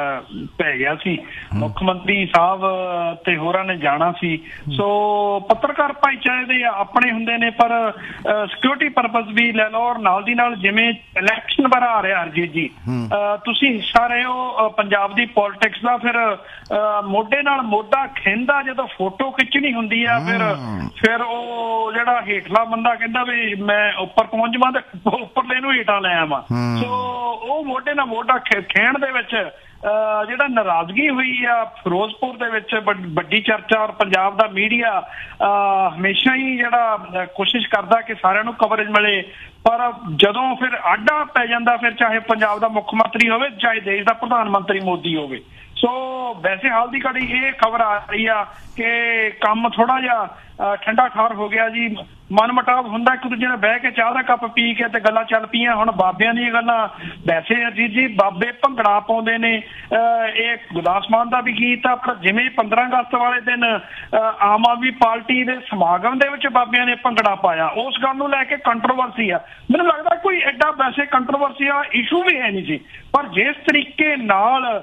ਪੈ ਗਿਆ ਸੀ। ਮੁੱਖ ਮੰਤਰੀ ਸਾਹਿਬ ਤੇ ਹੋਰਾਂ ਨੇ ਜਾਣਾ ਸੀ, ਸੋ ਪੱਤਰਕਾਰ ਭਾਈਚਾਰੇ ਦੇ ਆਪਣੇ ਹੁੰਦੇ ਨੇ, ਪਰ ਸਿਕਿਉਰਿਟੀ ਪਰਪਸ ਵੀ ਲੈ ਲਓ, ਔਰ ਨਾਲ ਦੀ ਨਾਲ ਜਿਵੇਂ ਇਲੈਕਸ਼ਨ ਬਾਰੇ ਆ ਰਿਹਾ ਹਰਜੀਤ ਜੀ, ਤੁਸੀਂ ਹਿੱਸਾ ਰਹੇ ਹੋ ਪੰਜਾਬ ਦੀ ਪੋਲਿਟਿਕਸ ਦਾ, ਫਿਰ ਮੋਢੇ ਨਾਲ ਮੋਢਾ ਖਿੰਦਾ ਜਦੋਂ ਫੋਟੋ ਖਿੱਚਣੀ ਹੁੰਦੀ ਆ, ਫਿਰ ਉਹ ਜਿਹੜਾ ਹੇਠਲਾ ਬੰਦਾ ਕਹਿੰਦਾ ਵੀ ਮੈਂ ਉੱਪਰ ਪਹੁੰਚ ਜਾਵਾਂ ਤੇ ਉੱਪਰਲੇ ਨੂੰ ਹੇਠਾਂ ਲੈ ਆਵਾਂ। ਸੋ ਉਹ ਮੋਢੇ ਨਾਲ ਮੋਢਾ ਖੇਣ ਦੇ ਵਿੱਚ ਜਿਹੜਾ ਨਾਰਾਜ਼ਗੀ ਹੋਈ ਆ ਫਿਰੋਜ਼ਪੁਰ ਦੇ ਵਿੱਚ ਵੱਡੀ ਚਰਚਾ, ਔਰ ਪੰਜਾਬ ਦਾ ਮੀਡੀਆ ਹਮੇਸ਼ਾ ਹੀ ਜਿਹੜਾ ਕੋਸ਼ਿਸ਼ ਕਰਦਾ ਕਿ ਸਾਰਿਆਂ ਨੂੰ ਕਵਰੇਜ ਮਿਲੇ, ਪਰ ਜਦੋਂ ਫਿਰ ਆਡਾ ਪੈ ਜਾਂਦਾ, ਫਿਰ ਚਾਹੇ ਪੰਜਾਬ ਦਾ ਮੁੱਖ ਮੰਤਰੀ ਹੋਵੇ, ਚਾਹੇ ਦੇਸ਼ ਦਾ ਪ੍ਰਧਾਨ ਮੰਤਰੀ ਮੋਦੀ ਹੋਵੇ। ਸੋ ਵੈਸੇ ਹਾਲ ਦੀ ਘੜੀ ਇਹ ਖਬਰ ਆ ਰਹੀ ਆ ਕਿ ਕੰਮ ਥੋੜਾ ਜਿਹਾ ਠੰਡਾ ਠਾਰ ਹੋ ਗਿਆ ਜੀ, ਮਨ ਮੁਟਾਵ ਹੁੰਦਾ ਇੱਕ ਦੂਜੇ ਨਾਲ ਬਹਿ ਕੇ ਚਾਹ ਦਾ ਕੱਪ ਪੀ ਕੇ ਤੇ ਗੱਲਾਂ ਚੱਲ ਪਈਆਂ। ਹੁਣ ਬਾਬਿਆਂ ਦੀਆਂ ਗੱਲਾਂ, ਵੈਸੇ ਅਜੀਤ ਜੀ ਬਾਬੇ ਭੰਗੜਾ ਪਾਉਂਦੇ ਨੇ, ਇਹ ਗੁਰਦਾਸ ਮਾਨ ਦਾ ਵੀ ਗੀਤ ਆ, ਪਰ ਜਿਵੇਂ 15 ਅਗਸਤ ਵਾਲੇ ਦਿਨ ਆਮ ਆਦਮੀ ਪਾਰਟੀ ਦੇ ਸਮਾਗਮ ਦੇ ਵਿੱਚ ਬਾਬਿਆਂ ਨੇ ਭੰਗੜਾ ਪਾਇਆ, ਉਸ ਗੱਲ ਨੂੰ ਲੈ ਕੇ ਕੰਟਰੋਵਰਸੀ ਆ। ਮੈਨੂੰ ਲੱਗਦਾ ਕੋਈ ਐਡਾ ਵੈਸੇ ਕੰਟਰੋਵਰਸੀ ਵਾਲਾ ਇਸ਼ੂ ਵੀ ਹੈ ਨਹੀਂ ਸੀ, ਪਰ ਜਿਸ ਤਰੀਕੇ ਨਾਲ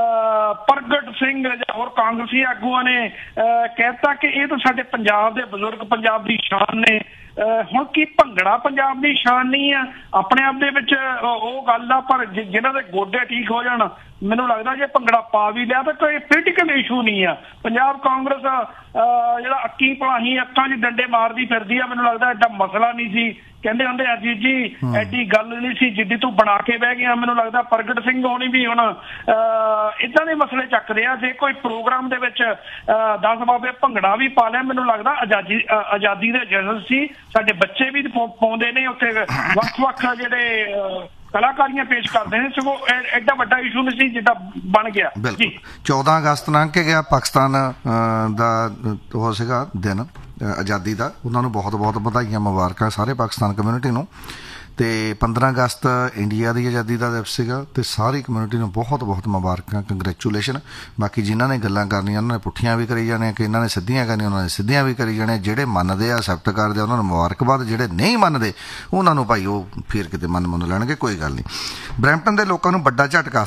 ਪ੍ਰਗਟ ਸਿੰਘ ਜਾਂ ਹੋਰ ਕਾਂਗਰਸੀ ਆਗੂਆਂ ਨੇ ਕਹਿਤਾ ਕਿ ਇਹ ਤਾਂ ਸਾਡੇ ਪੰਜਾਬ ਦੇ ਬਜ਼ੁਰਗ ਪੰਜਾਬ ਦੀ ਸ਼ਾਨ ਨੇ, ਹੁਣ ਕੀ ਭੰਗੜਾ ਪੰਜਾਬ ਦੀ ਸ਼ਾਨ ਨਹੀਂ ਆ? ਆਪਣੇ ਆਪ ਦੇ ਵਿੱਚ ਉਹ ਗੱਲ ਆ, ਪਰ ਜਿਨ੍ਹਾਂ ਦੇ ਗੋਡੇ ਠੀਕ ਹੋ ਜਾਣ, ਮੈਨੂੰ ਲੱਗਦਾ ਜੇ ਭੰਗੜਾ ਪਾ ਵੀ ਲਿਆ ਤਾਂ ਕੋਈ ਪੋਲੀਟੀਕਲ ਇਸ਼ੂ ਨਹੀਂ ਆ। ਪੰਜਾਬ ਕਾਂਗਰਸ ਜਿਹੜਾ ਅੱਕੀ ਭਲਾਹੀ ਅੱਖਾਂ 'ਚ ਡੰਡੇ ਮਾਰਦੀ ਫਿਰਦੀ ਆ, ਮੈਨੂੰ ਲੱਗਦਾ ਐਡਾ ਮਸਲਾ ਨਹੀਂ ਸੀ। ਕਹਿੰਦੇ ਹੁੰਦੇ ਅਜੀਤ ਜੀ ਐਡੀ ਗੱਲ ਨਹੀਂ ਸੀ ਜਿੱਦੀ ਤੂੰ ਬਣਾ ਕੇ ਬਹਿ ਗਿਆ। ਮੈਨੂੰ ਲੱਗਦਾ ਪ੍ਰਗਟ ਸਿੰਘ ਹੋਣੀ ਵੀ ਹੁਣ ਏਦਾਂ ਦੇ ਮਸਲੇ ਚੱਕਦੇ ਆ। ਜੇ ਕੋਈ ਪ੍ਰੋਗਰਾਮ ਦੇ ਵਿੱਚ 10 ਬਾਬੇ ਭੰਗੜਾ ਵੀ ਪਾ ਲਿਆ, ਮੈਨੂੰ ਲੱਗਦਾ ਆਜ਼ਾਦੀ ਦੇ ਜਸ਼ਨ ਸੀ, ਸਾਡੇ ਬੱਚੇ ਵੀ ਪਾਉਂਦੇ ਨੇ ਉੱਥੇ, ਵੱਖ-ਵੱਖ ਜਿਹੜੇ ਕਲਾਕਾਰੀਆਂ ਪੇਸ਼ ਕਰਦੇ ਨੇ, ਸਗੋਂ ਐਡਾ ਵੱਡਾ ਇਸ਼ੂ ਨਹੀਂ ਸੀ ਜਿੱਦਾਂ ਬਣ ਗਿਆ। ਬਿਲਕੁਲ 14 ਅਗਸਤ ਲੰਘ ਕੇ ਗਿਆ, ਪਾਕਿਸਤਾਨ ਦਾ ਉਹ ਸੀਗਾ ਦਿਨ ਆਜ਼ਾਦੀ ਦਾ, ਉਹਨਾਂ ਨੂੰ ਬਹੁਤ ਬਹੁਤ ਵਧਾਈਆਂ, ਮੁਬਾਰਕਾਂ ਸਾਰੇ ਪਾਕਿਸਤਾਨ ਕਮਿਊਨਿਟੀ ਨੂੰ। ਤੇ 15 ਅਗਸਤ ਇੰਡੀਆ ਦੀ ਆਜ਼ਾਦੀ ਦਾ ਦਿਵਸ ਸੀਗਾ, ਤੇ ਸਾਰੀ ਕਮਿਊਨਿਟੀ ਨੂੰ ਬਹੁਤ ਬਹੁਤ ਮੁਬਾਰਕਾਂ, ਕੰਗ੍ਰੈਚੁਲੇਸ਼ਨ। ਬਾਕੀ ਜਿਨ੍ਹਾਂ ਨੇ ਗੱਲਾਂ ਕਰਨੀਆਂ ਉਹਨਾਂ ਨੇ ਪੁੱਠੀਆਂ ਵੀ ਕਰੀ ਜਾਣੇ, ਕਿ ਇਹਨਾਂ ਨੇ ਸਿੱਧੀਆਂ ਕਰਨੀਆਂ ਉਹਨਾਂ ਨੇ ਸਿੱਧੀਆਂ ਵੀ ਕਰੀ ਜਾਣੇ। ਜਿਹੜੇ ਮੰਨਦੇ ਆ ਅਸੈਪਟ ਕਰਦੇ ਆ ਉਹਨਾਂ ਨੂੰ ਮੁਬਾਰਕਬਾਦ, ਜਿਹੜੇ ਨਹੀਂ ਮੰਨਦੇ ਉਹਨਾਂ ਨੂੰ ਭਾਈ ਉਹ ਫਿਰ ਕਿਤੇ ਮੰਨ ਲੈਣਗੇ, ਕੋਈ ਗੱਲ ਨਹੀਂ। ਬਰੈਂਪਟਨ ਦੇ ਲੋਕਾਂ ਨੂੰ ਵੱਡਾ ਝਟਕਾ,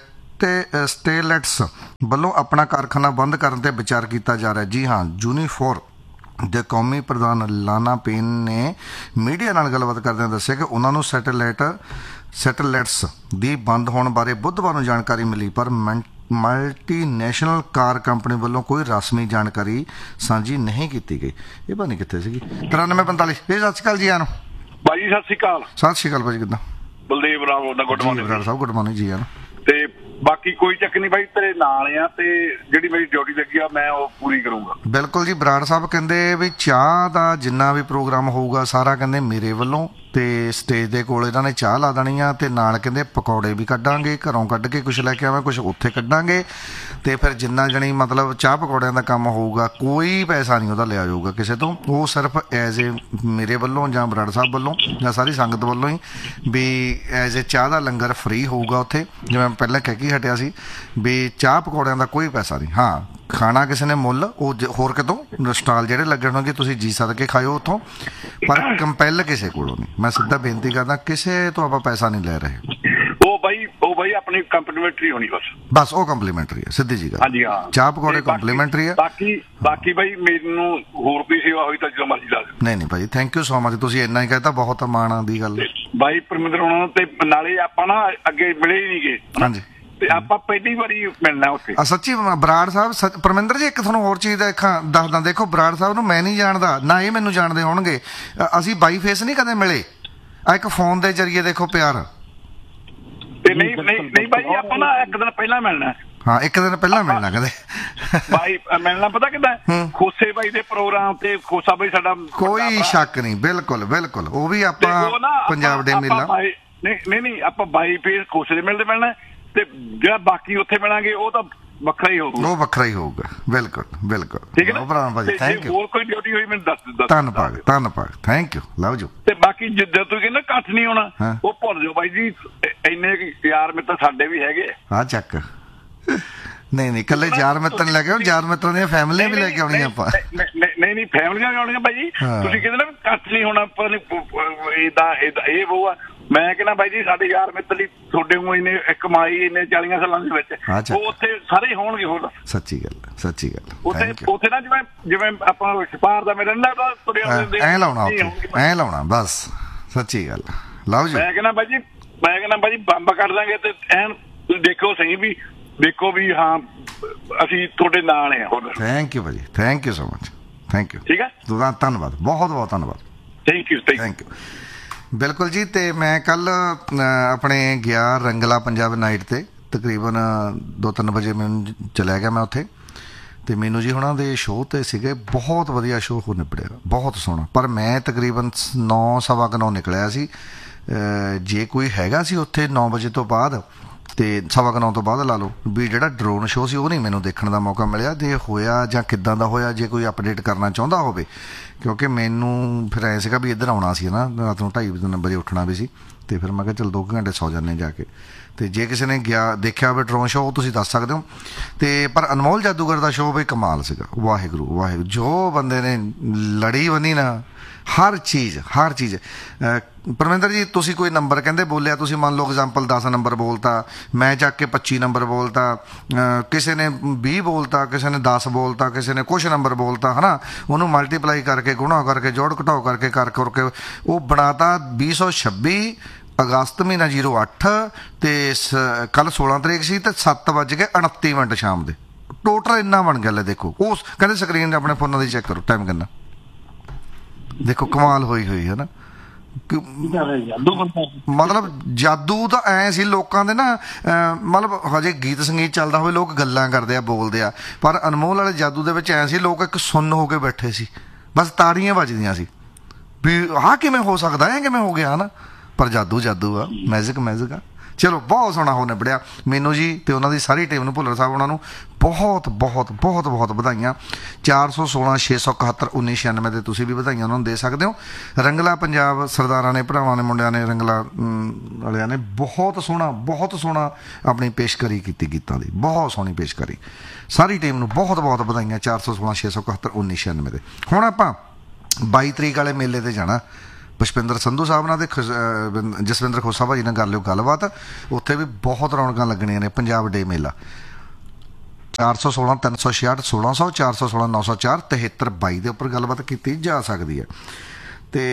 ਸਟੇਲੈਟਸ ਵੱਲੋਂ ਆਪਣਾ ਕਾਰਖਾਨਾ ਬੰਦ ਕਰਨ ਤੇ ਵਿਚਾਰ ਕੀਤਾ ਜਾ ਰਿਹਾ। ਜੀ ਹਾਂ, ਯੂਨੀਫੋਰ ਦੇ ਕੌਮੀ ਪ੍ਰਧਾਨ ਲਾਨਾ ਪੇਨ ਨੇ ਮੀਡੀਆ ਨਾਲ ਗੱਲਬਾਤ ਕਰਦਿਆਂ ਦੱਸਿਆ ਕਿ ਉਹਨਾਂ ਨੂੰ ਸੈਟੇਲਾਈਟਸ ਦੀ ਬੰਦ ਹੋਣ ਬਾਰੇ ਬੁੱਧਵਾਰ ਨੂੰ ਜਾਣਕਾਰੀ ਮਿਲੀ, ਪਰ ਮਲਟੀਨੈਸ਼ਨਲ ਕਾਰ ਕੰਪਨੀ ਵੱਲੋਂ ਕੋਈ ਰਸਮੀ ਜਾਣਕਾਰੀ ਸਾਂਝੀ ਨਹੀਂ ਕੀਤੀ ਗਈ। ਇਹ ਪਤਾ ਨਹੀਂ ਕਿੱਥੇ ਸੀਗੀ। 9345 ਸਤਿ ਸ਼੍ਰੀ ਅਕਾਲ ਜੀ। ਆਨੂੰ ਭਾਜੀ ਸਤਿ ਸ਼੍ਰੀ ਅਕਾਲ। ਸਤਿ ਸ਼੍ਰੀ ਅਕਾਲ ਭਾਜੀ, ਕਿੱਦਾਂ? ਬਲਦੇਵ ਰਾਮ ਦਾ ਗੁੱਡ ਮਾਰਨਿੰਗ ਸਾਹਿਬ, ਗੁੱਡ ਮਾਰਨਿੰਗ ਜੀ। ਆਨੂੰ ਤੇ ਬਾਕੀ ਕੋਈ ਚੱਕ ਨਹੀਂ ਬਾਈ, ਤੇਰੇ ਨਾਲ ਆ ਤੇ ਜਿਹੜੀ ਮੇਰੀ ਡਿਊਟੀ ਲੱਗੀ ਆ ਮੈਂ ਉਹ ਪੂਰੀ ਕਰੂੰਗਾ। ਬਿਲਕੁਲ ਜੀ। ਬਰਾੜ ਸਾਹਿਬ ਕਹਿੰਦੇ ਵੀ ਚਾਹ ਦਾ ਜਿੰਨਾ ਵੀ ਪ੍ਰੋਗਰਾਮ ਹੋਊਗਾ ਸਾਰਾ ਕਹਿੰਦੇ ਮੇਰੇ ਵੱਲੋਂ, ਤੇ ਸਟੇਜ ਦੇ ਕੋਲ ਇਹਨਾਂ ਨੇ ਚਾਹ ਲਾ ਦੇਣੀ ਆ, ਤੇ ਨਾਲ ਕਹਿੰਦੇ ਪਕੌੜੇ ਵੀ ਕੱਢਾਂਗੇ, ਘਰੋਂ ਕੱਢ ਕੇ ਕੁਝ ਲੈ ਕੇ ਆਵਾਂ, ਕੁਝ ਉੱਥੇ ਕੱਢਾਂਗੇ, ਤੇ ਫਿਰ ਜਿੰਨਾ ਜਣੀ ਮਤਲਬ ਚਾਹ ਪਕੌੜਿਆਂ ਦਾ ਕੰਮ ਹੋਊਗਾ ਕੋਈ ਪੈਸਾ ਨਹੀਂ ਉਹਦਾ ਲਿਆ ਜਾਊਗਾ ਕਿਸੇ ਤੋਂ, ਉਹ ਸਿਰਫ ਐਜ਼ ਏ ਮੇਰੇ ਵੱਲੋਂ ਜਾਂ ਬਰਾੜ ਸਾਹਿਬ ਵੱਲੋਂ ਜਾਂ ਸਾਰੀ ਸੰਗਤ ਵੱਲੋਂ ਹੀ ਵੀ ਐਜ਼ ਏ ਚਾਹ ਦਾ ਲੰਗਰ ਫ੍ਰੀ ਹੋਊਗਾ ਉੱਥੇ। ਜਿਵੇਂ ਪਹਿਲਾਂ ਕਹਿ ਕੇ ਹਟਿਆ ਸੀ ਵੀ ਚਾਹ ਪਕੌੜਿਆਂ ਦਾ ਕੋਈ ਪੈਸਾ ਨਹੀਂ। ਹਾਂ, ਖਾਣਾ ਕਿਸੇ ਨੇ ਮੁੱਲ ਉਹ ਹੋਰ ਕਿਤੋਂ ਸਟਾਲ ਜਿਹੜੇ ਲੱਗੇ ਹੋਣਗੇ ਤੁਸੀਂ ਜੀ ਸਦਕੇ ਖਾਇਓ ਉੱਥੋਂ, ਪਰ ਕੰਪੈਲ ਕਿਸੇ ਕੋਲੋਂ ਨਹੀਂ। ਮੈਂ ਸਿੱਧਾ ਬੇਨਤੀ ਕਰਦਾ ਕਿਸੇ ਤੋਂ ਆਪਾਂ ਪੈਸਾ ਨਹੀਂ ਲੈ ਰਹੇ। ਉਹ ਬਾਈ ਆਪਣੀ ਕੰਪਲੀਮੈਂਟਰੀ ਹੋਣੀ ਬਸ ਉਹ ਕੰਪਲੀਮੈਂਟਰੀ ਹੈ, ਸਿੱਧੀ ਜੀ ਗੱਲ। ਹਾਂਜੀ ਹਾਂ, ਚਾਹ ਪਕੌੜੇ ਕੰਪਲੀਮੈਂਟਰੀ ਹੈ। ਬਾਕੀ ਬਾਈ ਮੈਨੂੰ ਹੋਰ ਕੋਈ ਸੇਵਾ ਹੋਈ ਤਾਂ ਜਦੋਂ ਮਰਜ਼ੀ ਦੱਸ। ਨਹੀਂ ਭਾਈ, ਥੈਂਕ ਯੂ ਸੋ ਮਚ, ਤੁਸੀਂ ਇੰਨਾ ਹੀ ਕਹਿਤਾ, ਬਹੁਤ ਮਾਣ ਦੀ ਗੱਲ ਬਾਈ ਪਰਮਿੰਦਰ ਉਹਨਾਂ ਨੂੰ। ਤੇ ਨਾਲੇ ਆਪਾਂ ਨਾ ਅੱਗੇ ਮਿਲੇ ਹੀ ਨਹੀਂ ਗਏ। ਹਾਂਜੀ, ਤੇ ਆਪਾਂ ਪਹਿਲੀ ਵਾਰੀ ਮਿਲਣਾ ਉੱਥੇ। ਸੱਚੀ ਬਰਾੜ ਸਾਹਿਬ, ਪਰਮਿੰਦਰ ਜੀ ਇੱਕ ਤੁਹਾਨੂੰ ਹੋਰ ਚੀਜ਼ ਦਾ ਦੱਸਦਾ। ਦੇਖੋ ਬਰਾੜ ਸਾਹਿਬ ਨੂੰ ਮੈਂ ਨਹੀਂ ਜਾਣਦਾ, ਨਾ ਇਹ ਮੈਨੂੰ ਜਾਣਦੇ ਹੋਣਗੇ। ਅਸੀਂ ਬਾਈ ਫੇਸ ਨਹੀਂ ਕਦੇ ਮਿਲੇ, ਆ ਇੱਕ ਫੋਨ ਦੇ ਜਰੀਏ ਦੇਖੋ ਪਿਆਰ। ਤੇ ਨਹੀਂ ਬਾਈ, ਆਪਾਂ ਨਾ ਇੱਕ ਦਿਨ ਪਹਿਲਾਂ ਮਿਲਣਾ। ਹਾਂ, ਇੱਕ ਦਿਨ ਪਹਿਲਾਂ ਮਿਲਣਾ ਕਦੇ ਬਾਈ ਮਿਲਣਾ ਪਤਾ ਕਿੱਦਾਂ? ਖੋਸੇ ਬਾਈ ਦੇ ਪ੍ਰੋਗਰਾਮ ਤੇ ਖੋਸਾ ਬਾਈ ਸਾਡਾ ਕੋਈ ਸ਼ੱਕ ਨਹੀਂ। ਬਿਲਕੁਲ ਬਿਲਕੁਲ, ਉਹ ਵੀ ਆਪਾਂ ਪੰਜਾਬ ਡੇ ਮੇਲਾ। ਨਹੀਂ ਆਪਾਂ ਬਾਈ ਫੇਸ ਖੋਸੇ ਦੇ ਮਿਲਣਾ, ਤੇ ਜਿਹੜਾ ਬਾਕੀ ਉੱਥੇ ਮਿਲਾਂਗੇ ਉਹ ਤਾਂ ਵੱਖਰਾ ਹੀ ਹੋਊਗਾ। ਉਹ ਵੱਖਰਾ ਹੀ ਹੋਊਗਾ। ਬਿਲਕੁਲ ਬਿਲਕੁਲ, ਠੀਕ ਹੈ ਨਾ ਭਾਜੀ, ਥੈਂਕ ਯੂ। ਹੋਰ ਕੋਈ ਡਿਊਟੀ ਹੋਈ ਮੈਨੂੰ ਦੱਸ। ਧੰਨਵਾਦ, ਥੈਂਕ ਯੂ, ਲਵ ਯੂ। ਤੇ ਬਾਕੀ ਜਦੋਂ ਤੁਸੀਂ ਕਹਿੰਦੇ ਇਕੱਠ ਨਹੀਂ ਹੋਣਾ, ਉਹ ਭੁੱਲ ਜਾਓ ਬਾਈ ਜੀ, ਇੰਨੇ ਯਾਰ ਮਿੱਤਰ ਸਾਡੇ ਵੀ ਹੈਗੇ ਆ। ਚੱਕ ਨਹੀਂ ਇਕੱਲੇ ਯਾਰ ਮਿੱਤਰ ਨਹੀਂ ਲੈ ਕੇ ਆਉਣ, ਯਾਰ ਮਿੱਤਰਾਂ ਦੀਆਂ ਫੈਮਲੀਆਂ ਵੀ ਲੈ ਕੇ ਆਉਣੀਆਂ ਆਪਾਂ। ਨਹੀਂ ਫੈਮਲੀਆਂ ਵੀ ਆਉਣੀਆਂ ਬਾਈ। ਤੁਸੀਂ ਕਹਿੰਦੇ ਨਾ ਇਕੱਠ ਨਹੀਂ ਹੋਣਾ, ਏਦਾਂ ਇਹ ਉਹ ਆ। ਮੈਂ ਕਹਿੰਦਾ ਬਾਈ ਜੀ ਸਾਡੇ ਯਾਰ ਮਿੱਤਰ ਲਈ ਤੁਹਾਡੇ ਨੂੰ ਇੰਨੇ ਕਮਾਈ ਇੰਨੇ 40 ਸਾਲਾਂ ਦੇ ਵਿੱਚ ਉਹ ਉੱਥੇ ਸਾਰੇ ਹੋਣਗੇ। ਹੋਰ ਸੱਚੀ ਗੱਲ ਉੱਥੇ ਨਾ ਜਿਵੇਂ ਆਪਾਂ ਛਪਾਰ ਦਾ ਮੇਰੇ ਨਾਲ ਤੁਰਿਆ ਐ ਲਾਉਣਾ ਬਸ। ਸੱਚੀ ਗੱਲ ਲਓ ਜੀ। ਮੈਂ ਕਹਿੰਦਾ ਬਾਈ ਜੀ ਬੰਬ ਕੱਢ ਦਾਂਗੇ ਤੇ ਐਨ ਤੁਸੀਂ ਦੇਖੋ ਸਹੀ ਵੀ ਦੇਖੋ ਵੀ ਹਾਂ ਅਸੀਂ ਤੁਹਾਡੇ ਨਾਲ ਆ। ਹੋਰ ਥੈਂਕ ਯੂ ਭਾਜੀ, thank you so much, thank you. ਠੀਕ ਹੈ, ਧੰਨਵਾਦ, ਬਹੁਤ ਬਹੁਤ ਧੰਨਵਾਦ। Thank you. ਬਿਲਕੁਲ ਜੀ। ਤੇ ਮੈਂ ਕੱਲ ਆਪਣੇ ਗਿਆ ਰੰਗਲਾ ਪੰਜਾਬ ਨਾਈਟ ਤੇ ਤਕਰੀਬਨ 2-3 ਵਜੇ ਮੈਨੂੰ ਚਲਿਆ ਗਿਆ ਮੈਂ ਉੱਥੇ, ਤੇ ਮੈਨੂੰ ਜੀ ਉਹਨਾਂ ਦੇ ਸ਼ੋਅ ਤੇ ਸੀਗੇ। ਬਹੁਤ ਵਧੀਆ ਸ਼ੋਅ ਹੋ ਨਿਬੜਿਆ, ਬਹੁਤ ਸੋਹਣਾ। ਪਰ ਮੈਂ ਤਕਰੀਬਨ 9:15 ਨਿਕਲਿਆ ਸੀ। ਜੇ ਕੋਈ ਹੈਗਾ ਸੀ ਉੱਥੇ 9 ਵਜੇ ਤੋਂ ਬਾਅਦ ਤੇ 9:15 ਤੋਂ ਬਾਅਦ ਲਾ ਲਓ ਵੀ ਜਿਹੜਾ ਡਰੋਨ ਸ਼ੋਅ ਸੀ ਉਹ ਨਹੀਂ ਮੈਨੂੰ ਦੇਖਣ ਦਾ ਮੌਕਾ ਮਿਲਿਆ। ਜੇ ਹੋਇਆ ਜਾਂ ਕਿੱਦਾਂ ਦਾ ਹੋਇਆ, ਜੇ ਕੋਈ ਅਪਡੇਟ ਕਰਨਾ ਚਾਹੁੰਦਾ ਹੋਵੇ, ਕਿਉਂਕਿ ਮੈਨੂੰ ਫਿਰ ਐਂ ਸੀਗਾ ਵੀ ਇੱਧਰ ਆਉਣਾ ਸੀ ਨਾ, ਰਾਤ ਨੂੰ 2:30 ਵਜੇ ਉੱਠਣਾ ਵੀ ਸੀ, ਤੇ ਫਿਰ ਮੈਂ ਕਿਹਾ ਚਲ 2 ਘੰਟੇ ਸੌ ਜਾਂਦੇ ਜਾ ਕੇ। ਤੇ ਜੇ ਕਿਸੇ ਨੇ ਦੇਖਿਆ ਹੋਵੇ ਡਰੋਨ ਸ਼ੋਅ, ਉਹ ਤੁਸੀਂ ਦੱਸ ਸਕਦੇ ਹੋ। ਤੇ ਪਰ ਅਨਮੋਲ ਜਾਦੂਗਰ ਦਾ ਸ਼ੋਅ ਵੀ ਕਮਾਲ ਸੀਗਾ। ਵਾਹਿਗੁਰੂ ਜੋ ਬੰਦੇ ਨੇ ਲੜੀ ਬੰਨੀ ਨਾ, ਹਰ ਚੀਜ਼ ਪਰਮਿੰਦਰ ਜੀ ਤੁਸੀਂ ਕੋਈ ਨੰਬਰ ਕਹਿੰਦੇ ਬੋਲਿਆ, ਤੁਸੀਂ ਮੰਨ ਲਓ ਐਗਜ਼ਾਮਪਲ 10 ਨੰਬਰ ਬੋਲਤਾ, ਮੈਂ ਚੱਕ ਕੇ 25 ਨੰਬਰ ਬੋਲਤਾ, ਕਿਸੇ ਨੇ 20 ਬੋਲਤਾ, ਕਿਸੇ ਨੇ 10 ਬੋਲਤਾ, ਕਿਸੇ ਨੇ ਕੁਛ ਨੰਬਰ ਬੋਲਤਾ, ਹੈ ਨਾ। ਉਹਨੂੰ ਮਲਟੀਪਲਾਈ ਕਰਕੇ, ਗੁਣਾ ਕਰਕੇ, ਜੋੜ ਘਟਾਓ ਕਰਕੇ ਕਰਕੇ ਉਹ ਬਣਾਤਾ 2026 ਅਗਸਤ ਮਹੀਨਾ 08 ਤੇ ਕੱਲ 16 ਤਰੀਕ ਸੀ ਤੇ 7:29 ਸ਼ਾਮ ਦੇ। ਟੋਟਲ ਇੰਨਾ ਬਣ ਗਿਆ। ਲੈ ਦੇਖੋ, ਉਸ ਕਹਿੰਦੇ ਸਕਰੀਨ ਆਪਣੇ ਫੋਨਾਂ ਦੀ ਚੈੱਕ ਕਰੋ ਟਾਈਮ ਕਿੰਨਾ। ਦੇਖੋ ਕਮਾਲ ਹੋਈ ਹੈ ਨਾ। ਮਤਲਬ ਜਾਦੂ ਤਾਂ ਐ ਸੀ ਲੋਕਾਂ ਦੇ ਨਾ, ਮਤਲਬ ਹਜੇ ਗੀਤ ਸੰਗੀਤ ਚੱਲਦਾ ਹੋਵੇ ਲੋਕ ਗੱਲਾਂ ਕਰਦੇ ਆ, ਬੋਲਦੇ ਆ, ਪਰ ਅਨਮੋਲ ਵਾਲੇ ਜਾਦੂ ਦੇ ਵਿੱਚ ਐ ਸੀ ਲੋਕ ਇੱਕ ਸੁੰਨ ਹੋ ਕੇ ਬੈਠੇ ਸੀ, ਬਸ ਤਾੜੀਆਂ ਵੱਜਦੀਆਂ ਸੀ ਵੀ ਆਹ ਕਿਵੇਂ ਹੋ ਸਕਦਾ, ਐ ਕਿਵੇਂ ਹੋ ਗਿਆ, ਹੈ ਨਾ। ਪਰ ਜਾਦੂ ਆ, ਮੈਜਿਕ ਆ। ਚਲੋ ਬਹੁਤ ਸੋਹਣਾ ਹੋ ਨਿਬੜਿਆ। ਮੈਨੂੰ ਜੀ ਤੇ ਉਹਨਾਂ ਦੀ ਸਾਰੀ ਟੀਮ ਨੂੰ, ਭੁੱਲਰ ਸਾਹਿਬ ਉਹਨਾਂ ਨੂੰ ਬਹੁਤ ਵਧਾਈਆਂ। 416 671 1996 ਤੇ ਤੁਸੀਂ ਵੀ ਵਧਾਈਆਂ ਉਹਨਾਂ ਨੂੰ ਦੇ ਸਕਦੇ ਹੋ। ਰੰਗਲਾ ਪੰਜਾਬ ਸਰਦਾਰਾਂ ਨੇ, ਭਰਾਵਾਂ ਨੇ, ਮੁੰਡਿਆਂ ਨੇ, ਰੰਗਲਾ ਵਾਲਿਆਂ ਨੇ ਬਹੁਤ ਸੋਹਣਾ ਆਪਣੀ ਪੇਸ਼ਕਾਰੀ ਕੀਤੀ ਗੀਤਾਂ ਦੀ, ਬਹੁਤ ਸੋਹਣੀ ਪੇਸ਼ਕਾਰੀ। ਸਾਰੀ ਟੀਮ ਨੂੰ ਬਹੁਤ ਵਧਾਈਆਂ 416 671 1996 ਤੇ। ਹੁਣ ਆਪਾਂ 22 ਤਰੀਕ ਵਾਲੇ ਮੇਲੇ ਤੇ ਜਾਣਾ। ਪੁਸ਼ਪਿੰਦਰ ਸੰਧੂ ਸਾਹਿਬ ਨਾਲ ਤੇ ਜਸਵਿੰਦਰ ਖੋਸਾ ਭਾਜੀ ਨਾਲ ਕਰ ਲਿਓ ਗੱਲਬਾਤ। ਉੱਥੇ ਵੀ ਬਹੁਤ ਰੌਣਕਾਂ ਲੱਗਣੀਆਂ ਨੇ। ਪੰਜਾਬ ਡੇ ਮੇਲਾ 416 366 1600 416 904 7322 ਦੇ ਉੱਪਰ ਗੱਲਬਾਤ ਕੀਤੀ ਜਾ ਸਕਦੀ ਹੈ। ਤੇ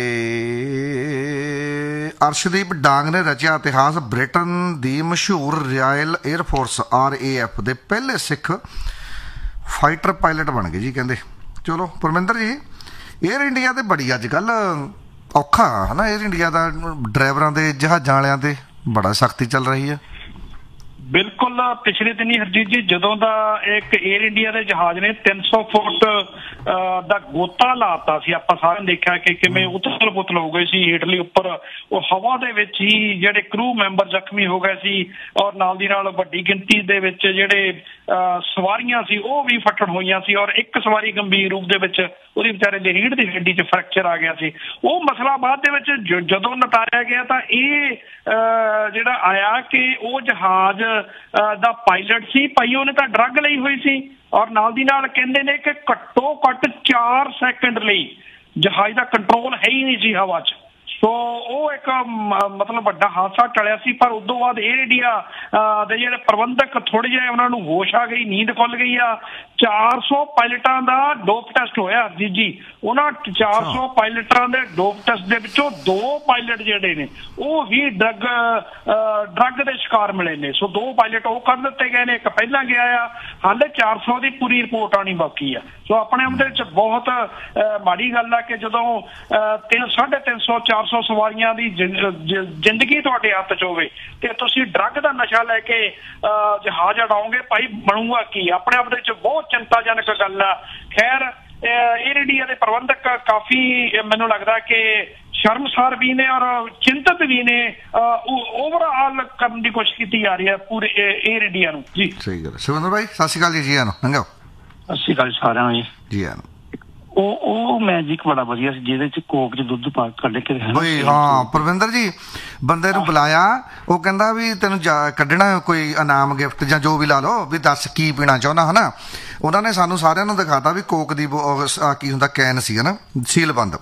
ਅਰਸ਼ਦੀਪ ਡਾਂਗ ਨੇ ਰਚਿਆ ਇਤਿਹਾਸ। ਬ੍ਰਿਟਨ ਦੀ ਮਸ਼ਹੂਰ ਰਾਇਲ 에ਅਰਫੋਰਸ RAF ਦੇ ਪਹਿਲੇ ਸਿੱਖ ਫਾਈਟਰ ਪਾਇਲਟ ਬਣ ਗਏ ਜੀ ਕਹਿੰਦੇ। ਚਲੋ ਪਰਮਿੰਦਰ ਜੀ, ਏਅਰ ਇੰਡੀਆ ਤੇ ਬੜੀ ਅੱਜ ਕੱਲ੍ਹ ਔਖਾ ਹੈ ਨਾ। ਏਅਰ ਇੰਡੀਆ ਦਾ ਡਰਾਈਵਰਾਂ ਦੇ, ਜਹਾਜ਼ਾਂ ਵਾਲਿਆਂ ਤੇ ਬੜਾ ਸਖਤੀ ਚੱਲ ਰਹੀ ਹੈ। ਬਿਲਕੁਲ ਪਿਛਲੇ ਦਿਨੀ ਹਰਜੀਤ ਜੀ ਜਦੋਂ ਦਾ ਇੱਕ 에ਅਰ ਇੰਡੀਆ ਦੇ ਜਹਾਜ਼ ਨੇ 300 ਫੁੱਟ ਦਾ ਗੋਤਾ ਲਾਤਾ ਸੀ, ਆਪਾਂ ਸਾਰਿਆਂ ਨੇ ਦੇਖਿਆ ਕਿ ਕਿਵੇਂ ਉਥਲ ਪੁਥਲ ਹੋ ਗਏ ਸੀ ਹੇਠਲੀ ਉੱਪਰ, ਉਹ ਹਵਾ ਦੇ ਵਿੱਚ ਹੀ ਜਿਹੜੇ ਕਰੂ ਮੈਂਬਰ ਜ਼ਖਮੀ ਹੋ ਗਏ ਸੀ ਔਰ ਨਾਲ ਦੀ ਨਾਲ ਵੱਡੀ ਗਿਣਤੀ ਦੇ ਵਿੱਚ ਜਿਹੜੇ ਸਵਾਰੀਆਂ ਸੀ ਉਹ ਵੀ ਫੱਟੜ ਹੋਈਆਂ ਸੀ ਔਰ ਇੱਕ ਸਵਾਰੀ ਗੰਭੀਰ ਰੂਪ ਦੇ ਵਿੱਚ ਉਹਦੀ ਵਿਚਾਰੇ ਦੀ ਰੀੜ੍ਹ ਦੀ ਹੱਡੀ 'ਚ ਫ੍ਰੈਕਚਰ ਆ ਗਿਆ ਸੀ। ਉਹ ਮਸਲਾ ਬਾਅਦ ਦੇ ਵਿੱਚ ਜਦੋਂ ਨਿਪਟਾਰਿਆ ਗਿਆ ਤਾਂ ਇਹ ਜਿਹੜਾ ਆਇਆ ਕਿ ਉਹ ਜਹਾਜ਼ ਦਾ ਪਾਇਲਟ ਸੀ ਭਾਈ, ਉਹਨੇ ਤਾਂ ਡਰੱਗ ਲਈ ਹੋਈ ਸੀ ਔਰ ਨਾਲ ਦੀ ਨਾਲ ਕਹਿੰਦੇ ਨੇ ਕਿ ਘੱਟੋ ਘੱਟ 4 ਸੈਕਿੰਡ ਲਈ ਜਹਾਜ਼ ਦਾ ਕੰਟਰੋਲ ਹੈ ਹੀ ਨਹੀਂ ਸੀ ਹਵਾ 'ਚ। ਸੋ ਉਹ ਇੱਕ ਮਤਲਬ ਵੱਡਾ ਹਾਦਸਾ ਟਲਿਆ ਸੀ। ਪਰ ਉਦੋਂ ਬਾਅਦ 에ਅਰ ਇੰਡੀਆ ਦੇ ਜਿਹੜੇ ਪ੍ਰਬੰਧਕ ਥੋੜੇ ਜਿਹੇ ਉਹਨਾਂ ਨੂੰ ਹੋਸ਼ ਆ ਗਈ, ਨੀਂਦ ਖੁੱਲ ਗਈ ਆ। 400 ਪਾਇਲਟਾਂ ਦਾ ਡੋਪ ਟੈਸਟ ਹੋਇਆ ਜੀ। ਉਹਨਾਂ 400 ਪਾਇਲਟਾਂ ਦੇ ਡੋਪ ਟੈਸਟ ਦੇ ਵਿੱਚੋਂ 2 ਪਾਇਲਟ ਜਿਹੜੇ ਨੇ ਉਹ ਵੀ ਡਰੱਗ ਦੇ ਸ਼ਿਕਾਰ ਮਿਲੇ ਨੇ। ਸੋ 2 ਪਾਇਲਟ ਉਹ ਕਰ ਦਿੱਤੇ ਗਏ ਨੇ, ਇੱਕ ਪਹਿਲਾਂ ਗਿਆ ਆ। ਹਾਲੇ 400 ਦੀ ਪੂਰੀ ਰਿਪੋਰਟ ਆਉਣੀ ਬਾਕੀ ਆ। ਸੋ ਆਪਣੇ ਉਹਦੇ ਵਿੱਚ ਬਹੁਤ ਮਾੜੀ ਗੱਲ ਆ ਕਿ ਜਦੋਂ 350 400 ਸਵਾਰੀਆਂ ਦੀ ਜ਼ਿੰਦਗੀ ਤੁਹਾਡੇ ਹੱਥ 'ਚ ਹੋਵੇ ਤੇ ਤੁਸੀਂ ਡਰੱਗ ਦਾ ਨਸ਼ਾ ਲੈ ਕੇ ਜਹਾਜ਼ ਉਡਾਓਗੇ, ਭਾਈ ਬਣੂਗਾ ਕੀ? ਆਪਣੇ ਆਪ ਦੇ ਵਿੱਚ ਬਹੁਤ ਚਿੰਤਾਜਨਕ ਗੱਲ ਆ। ਖੈਰ 에ਅਰ ਇੰਡੀਆ ਦੇ ਪ੍ਰਬੰਧਕ ਕਾਫੀ ਮੈਨੂੰ ਲੱਗਦਾ ਕਿ ਸ਼ਰਮਸਾਰ ਵੀ ਨੇ ਔਰ ਚਿੰਤਤ ਵੀ ਨੇ। ਓਵਰਆਲ ਕਰਨ ਦੀ ਕੋਸ਼ਿਸ਼ ਕੀਤੀ ਜਾ ਰਹੀ ਹੈ ਪੂਰੇ 에ਅਰ ਇੰਡੀਆ ਨੂੰ। ਜੀ ਸਹੀ ਗੱਲ। ਸੁਰਿੰਦਰ ਭਾਈ ਸਤਿ ਸ਼੍ਰੀ ਅਕਾਲ ਜੀ। ਆਨੋ ਲੰਘਾਓ। ਸਤਿ ਸ਼੍ਰੀ ਅਕਾਲ ਸਾਰਿਆਂ ਨੂੰ ਜੀ। ਆਨੋ ਉਹ ਮੈਜਿਕ ਬੜਾ ਵਧੀਆ ਸੀ ਜਿਹਦੇ ਚ ਕੋਕ ਚ ਦੁੱਧ ਪਾ ਕੱਢ ਕੇ ਬਈ। ਹਾਂ ਪ੍ਰਵਿੰਦਰ ਜੀ, ਬੰਦੇ ਨੂੰ ਬੁਲਾਇਆ, ਉਹ ਕਹਿੰਦਾ ਵੀ ਤੈਨੂੰ ਕੱਢਣਾ ਕੋਈ ਇਨਾਮ ਗਿਫਟ ਜਾਂ ਜੋ ਵੀ ਲਾ ਲਓ, ਵੀ ਦੱਸ ਕੀ ਪੀਣਾ ਚਾਹੁੰਦਾ ਹਨਾ। ਉਹਨਾਂ ਨੇ ਸਾਨੂੰ ਸਾਰਿਆਂ ਨੂੰ ਦਿਖਾਤਾ ਵੀ ਕੋਕ ਦੀ ਕੀ ਹੁੰਦਾ ਕੈਨ ਸੀ ਹਨਾ, ਸੀਲਬੰਦ।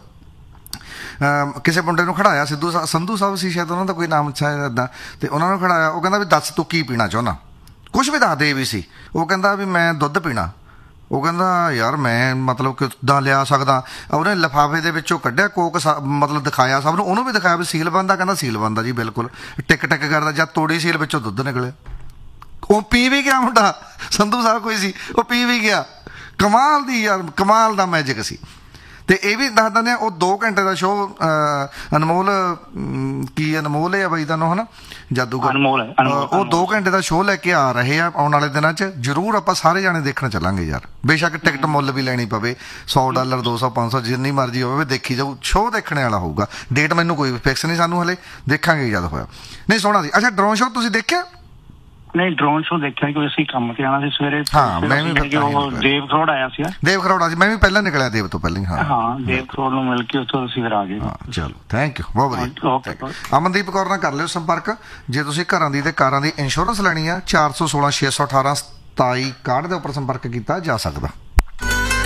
ਕਿਸੇ ਮੁੰਡੇ ਨੂੰ ਖੜਾਇਆ, ਸੰਧੂ ਸਾਹਿਬ ਸੀ ਸ਼ਾਇਦ ਉਹਨਾਂ ਦਾ ਕੋਈ ਨਾਮ ਸ਼ਾਇਦ ਏਦਾਂ, ਤੇ ਉਹਨਾਂ ਨੂੰ ਖੜਾਇਆ। ਉਹ ਕਹਿੰਦਾ ਵੀ ਦੱਸ ਤੂੰ ਕੀ ਪੀਣਾ ਚਾਹੁੰਦਾ, ਕੁਛ ਵੀ ਦੱਸ ਦੇ ਵੀ ਸੀ। ਉਹ ਕਹਿੰਦਾ ਵੀ ਮੈਂ ਦੁੱਧ ਪੀਣਾ। ਉਹ ਕਹਿੰਦਾ ਯਾਰ ਮੈਂ ਮਤਲਬ ਕਿੱਦਾਂ ਲਿਆ ਸਕਦਾ। ਉਹਨੇ ਲਿਫਾਫੇ ਦੇ ਵਿੱਚੋਂ ਕੱਢਿਆ ਕੋਕ, ਮਤਲਬ ਦਿਖਾਇਆ ਸਭ ਨੂੰ, ਉਹਨੂੰ ਵੀ ਦਿਖਾਇਆ ਵੀ ਸੀਲਬੰਦ ਆ। ਕਹਿੰਦਾ ਸੀਲਬੰਦ ਆ ਜੀ ਬਿਲਕੁਲ। ਟਿਕ ਟਿਕ ਕਰਦਾ ਜਦ ਤੋੜੀ ਸੀਲ ਵਿੱਚੋਂ ਦੁੱਧ ਨਿਕਲਿਆ। ਉਹ ਪੀ ਵੀ ਗਿਆ ਮੁੰਡਾ, ਸੰਧੂ ਸਾਹਿਬ ਕੋਈ ਸੀ, ਉਹ ਪੀ ਵੀ ਗਿਆ। ਕਮਾਲ ਦੀ ਯਾਰ, ਕਮਾਲ ਦਾ ਮੈਜਿਕ ਸੀ। ਤੇ ਇਹ ਵੀ ਦੱਸ ਦਿੰਦੇ ਆ, ਉਹ 2 ਘੰਟੇ ਦਾ ਸ਼ੋਅ ਅਨਮੋਲ ਕੀ ਅਨਮੋਲ ਹੈ ਬਾਈ ਤੁਹਾਨੂੰ ਹਨਾ, ਜਾਦੂਗਰ ਉਹ 2 ਘੰਟੇ ਦਾ ਸ਼ੋਅ ਲੈ ਕੇ ਆ ਰਹੇ ਆ। ਆਉਣ ਵਾਲੇ ਦਿਨਾਂ 'ਚ ਜ਼ਰੂਰ ਆਪਾਂ ਸਾਰੇ ਜਾਣੇ ਦੇਖਣ ਚੱਲਾਂਗੇ ਯਾਰ। ਬੇਸ਼ੱਕ ਟਿਕਟ ਮੁੱਲ ਵੀ ਲੈਣੀ ਪਵੇ, $100 200 500 ਜਿੰਨੀ ਮਰਜ਼ੀ ਹੋਵੇ, ਵੇਖੀ ਜਾਊ। ਸ਼ੋਅ ਦੇਖਣੇ ਵਾਲਾ ਹੋਊਗਾ। ਡੇਟ ਮੈਨੂੰ ਕੋਈ ਫਿਕਸ ਨਹੀਂ, ਸਾਨੂੰ ਹਲੇ ਦੇਖਾਂਗੇ ਜਦ ਹੋਇਆ। ਨਹੀਂ ਸੋਹਣਾ ਸੀ। ਅੱਛਾ ਡਰੋਨ ਸ਼ੋਅ ਤੁਸੀਂ ਦੇਖਿਆ? ਨਹੀਂ ਡਰੋਨ ਸ਼ੋਅ ਦੇਖਿਆ ਕਿ ਅਸੀਂ ਕੰਮ ਤੇ ਆਉਣਾ ਸੀ ਸਵੇਰੇ। ਹਾਂ ਮੈਂ ਵੀ ਦੇਵ ਖਰੋੜ ਆਇਆ ਸੀ। ਦੇਵ ਖਰੋੜ ਸੀ, ਮੈਂ ਵੀ ਪਹਿਲਾਂ ਨਿਕਲਿਆ ਦੇਵ ਤੋਂ ਪਹਿਲਾਂ ਹੀ। ਹਾਂ ਦੇਵ ਖਰੋੜ ਨੂੰ ਮਿਲ ਕੇ ਉੱਥੋਂ ਅਸੀਂ ਫਿਰ ਆ ਗਏ। ਚਲੋ ਥੈਂਕ ਯੂ, ਬਹੁਤ ਵਧੀਆ। ਅਮਨਦੀਪ ਕੌਰ ਨਾਲ ਕਰ ਲਿਓ ਸੰਪਰਕ ਜੇ ਤੁਸੀਂ ਘਰਾਂ ਦੀ ਤੇ ਕਾਰਾਂ ਦੀ ਇੰਸ਼ੋਰੈਂਸ ਲੈਣੀ ਆ। 416 618 2761 ਦੇ ਉੱਪਰ ਸੰਪਰਕ ਕੀਤਾ ਜਾ ਸਕਦਾ।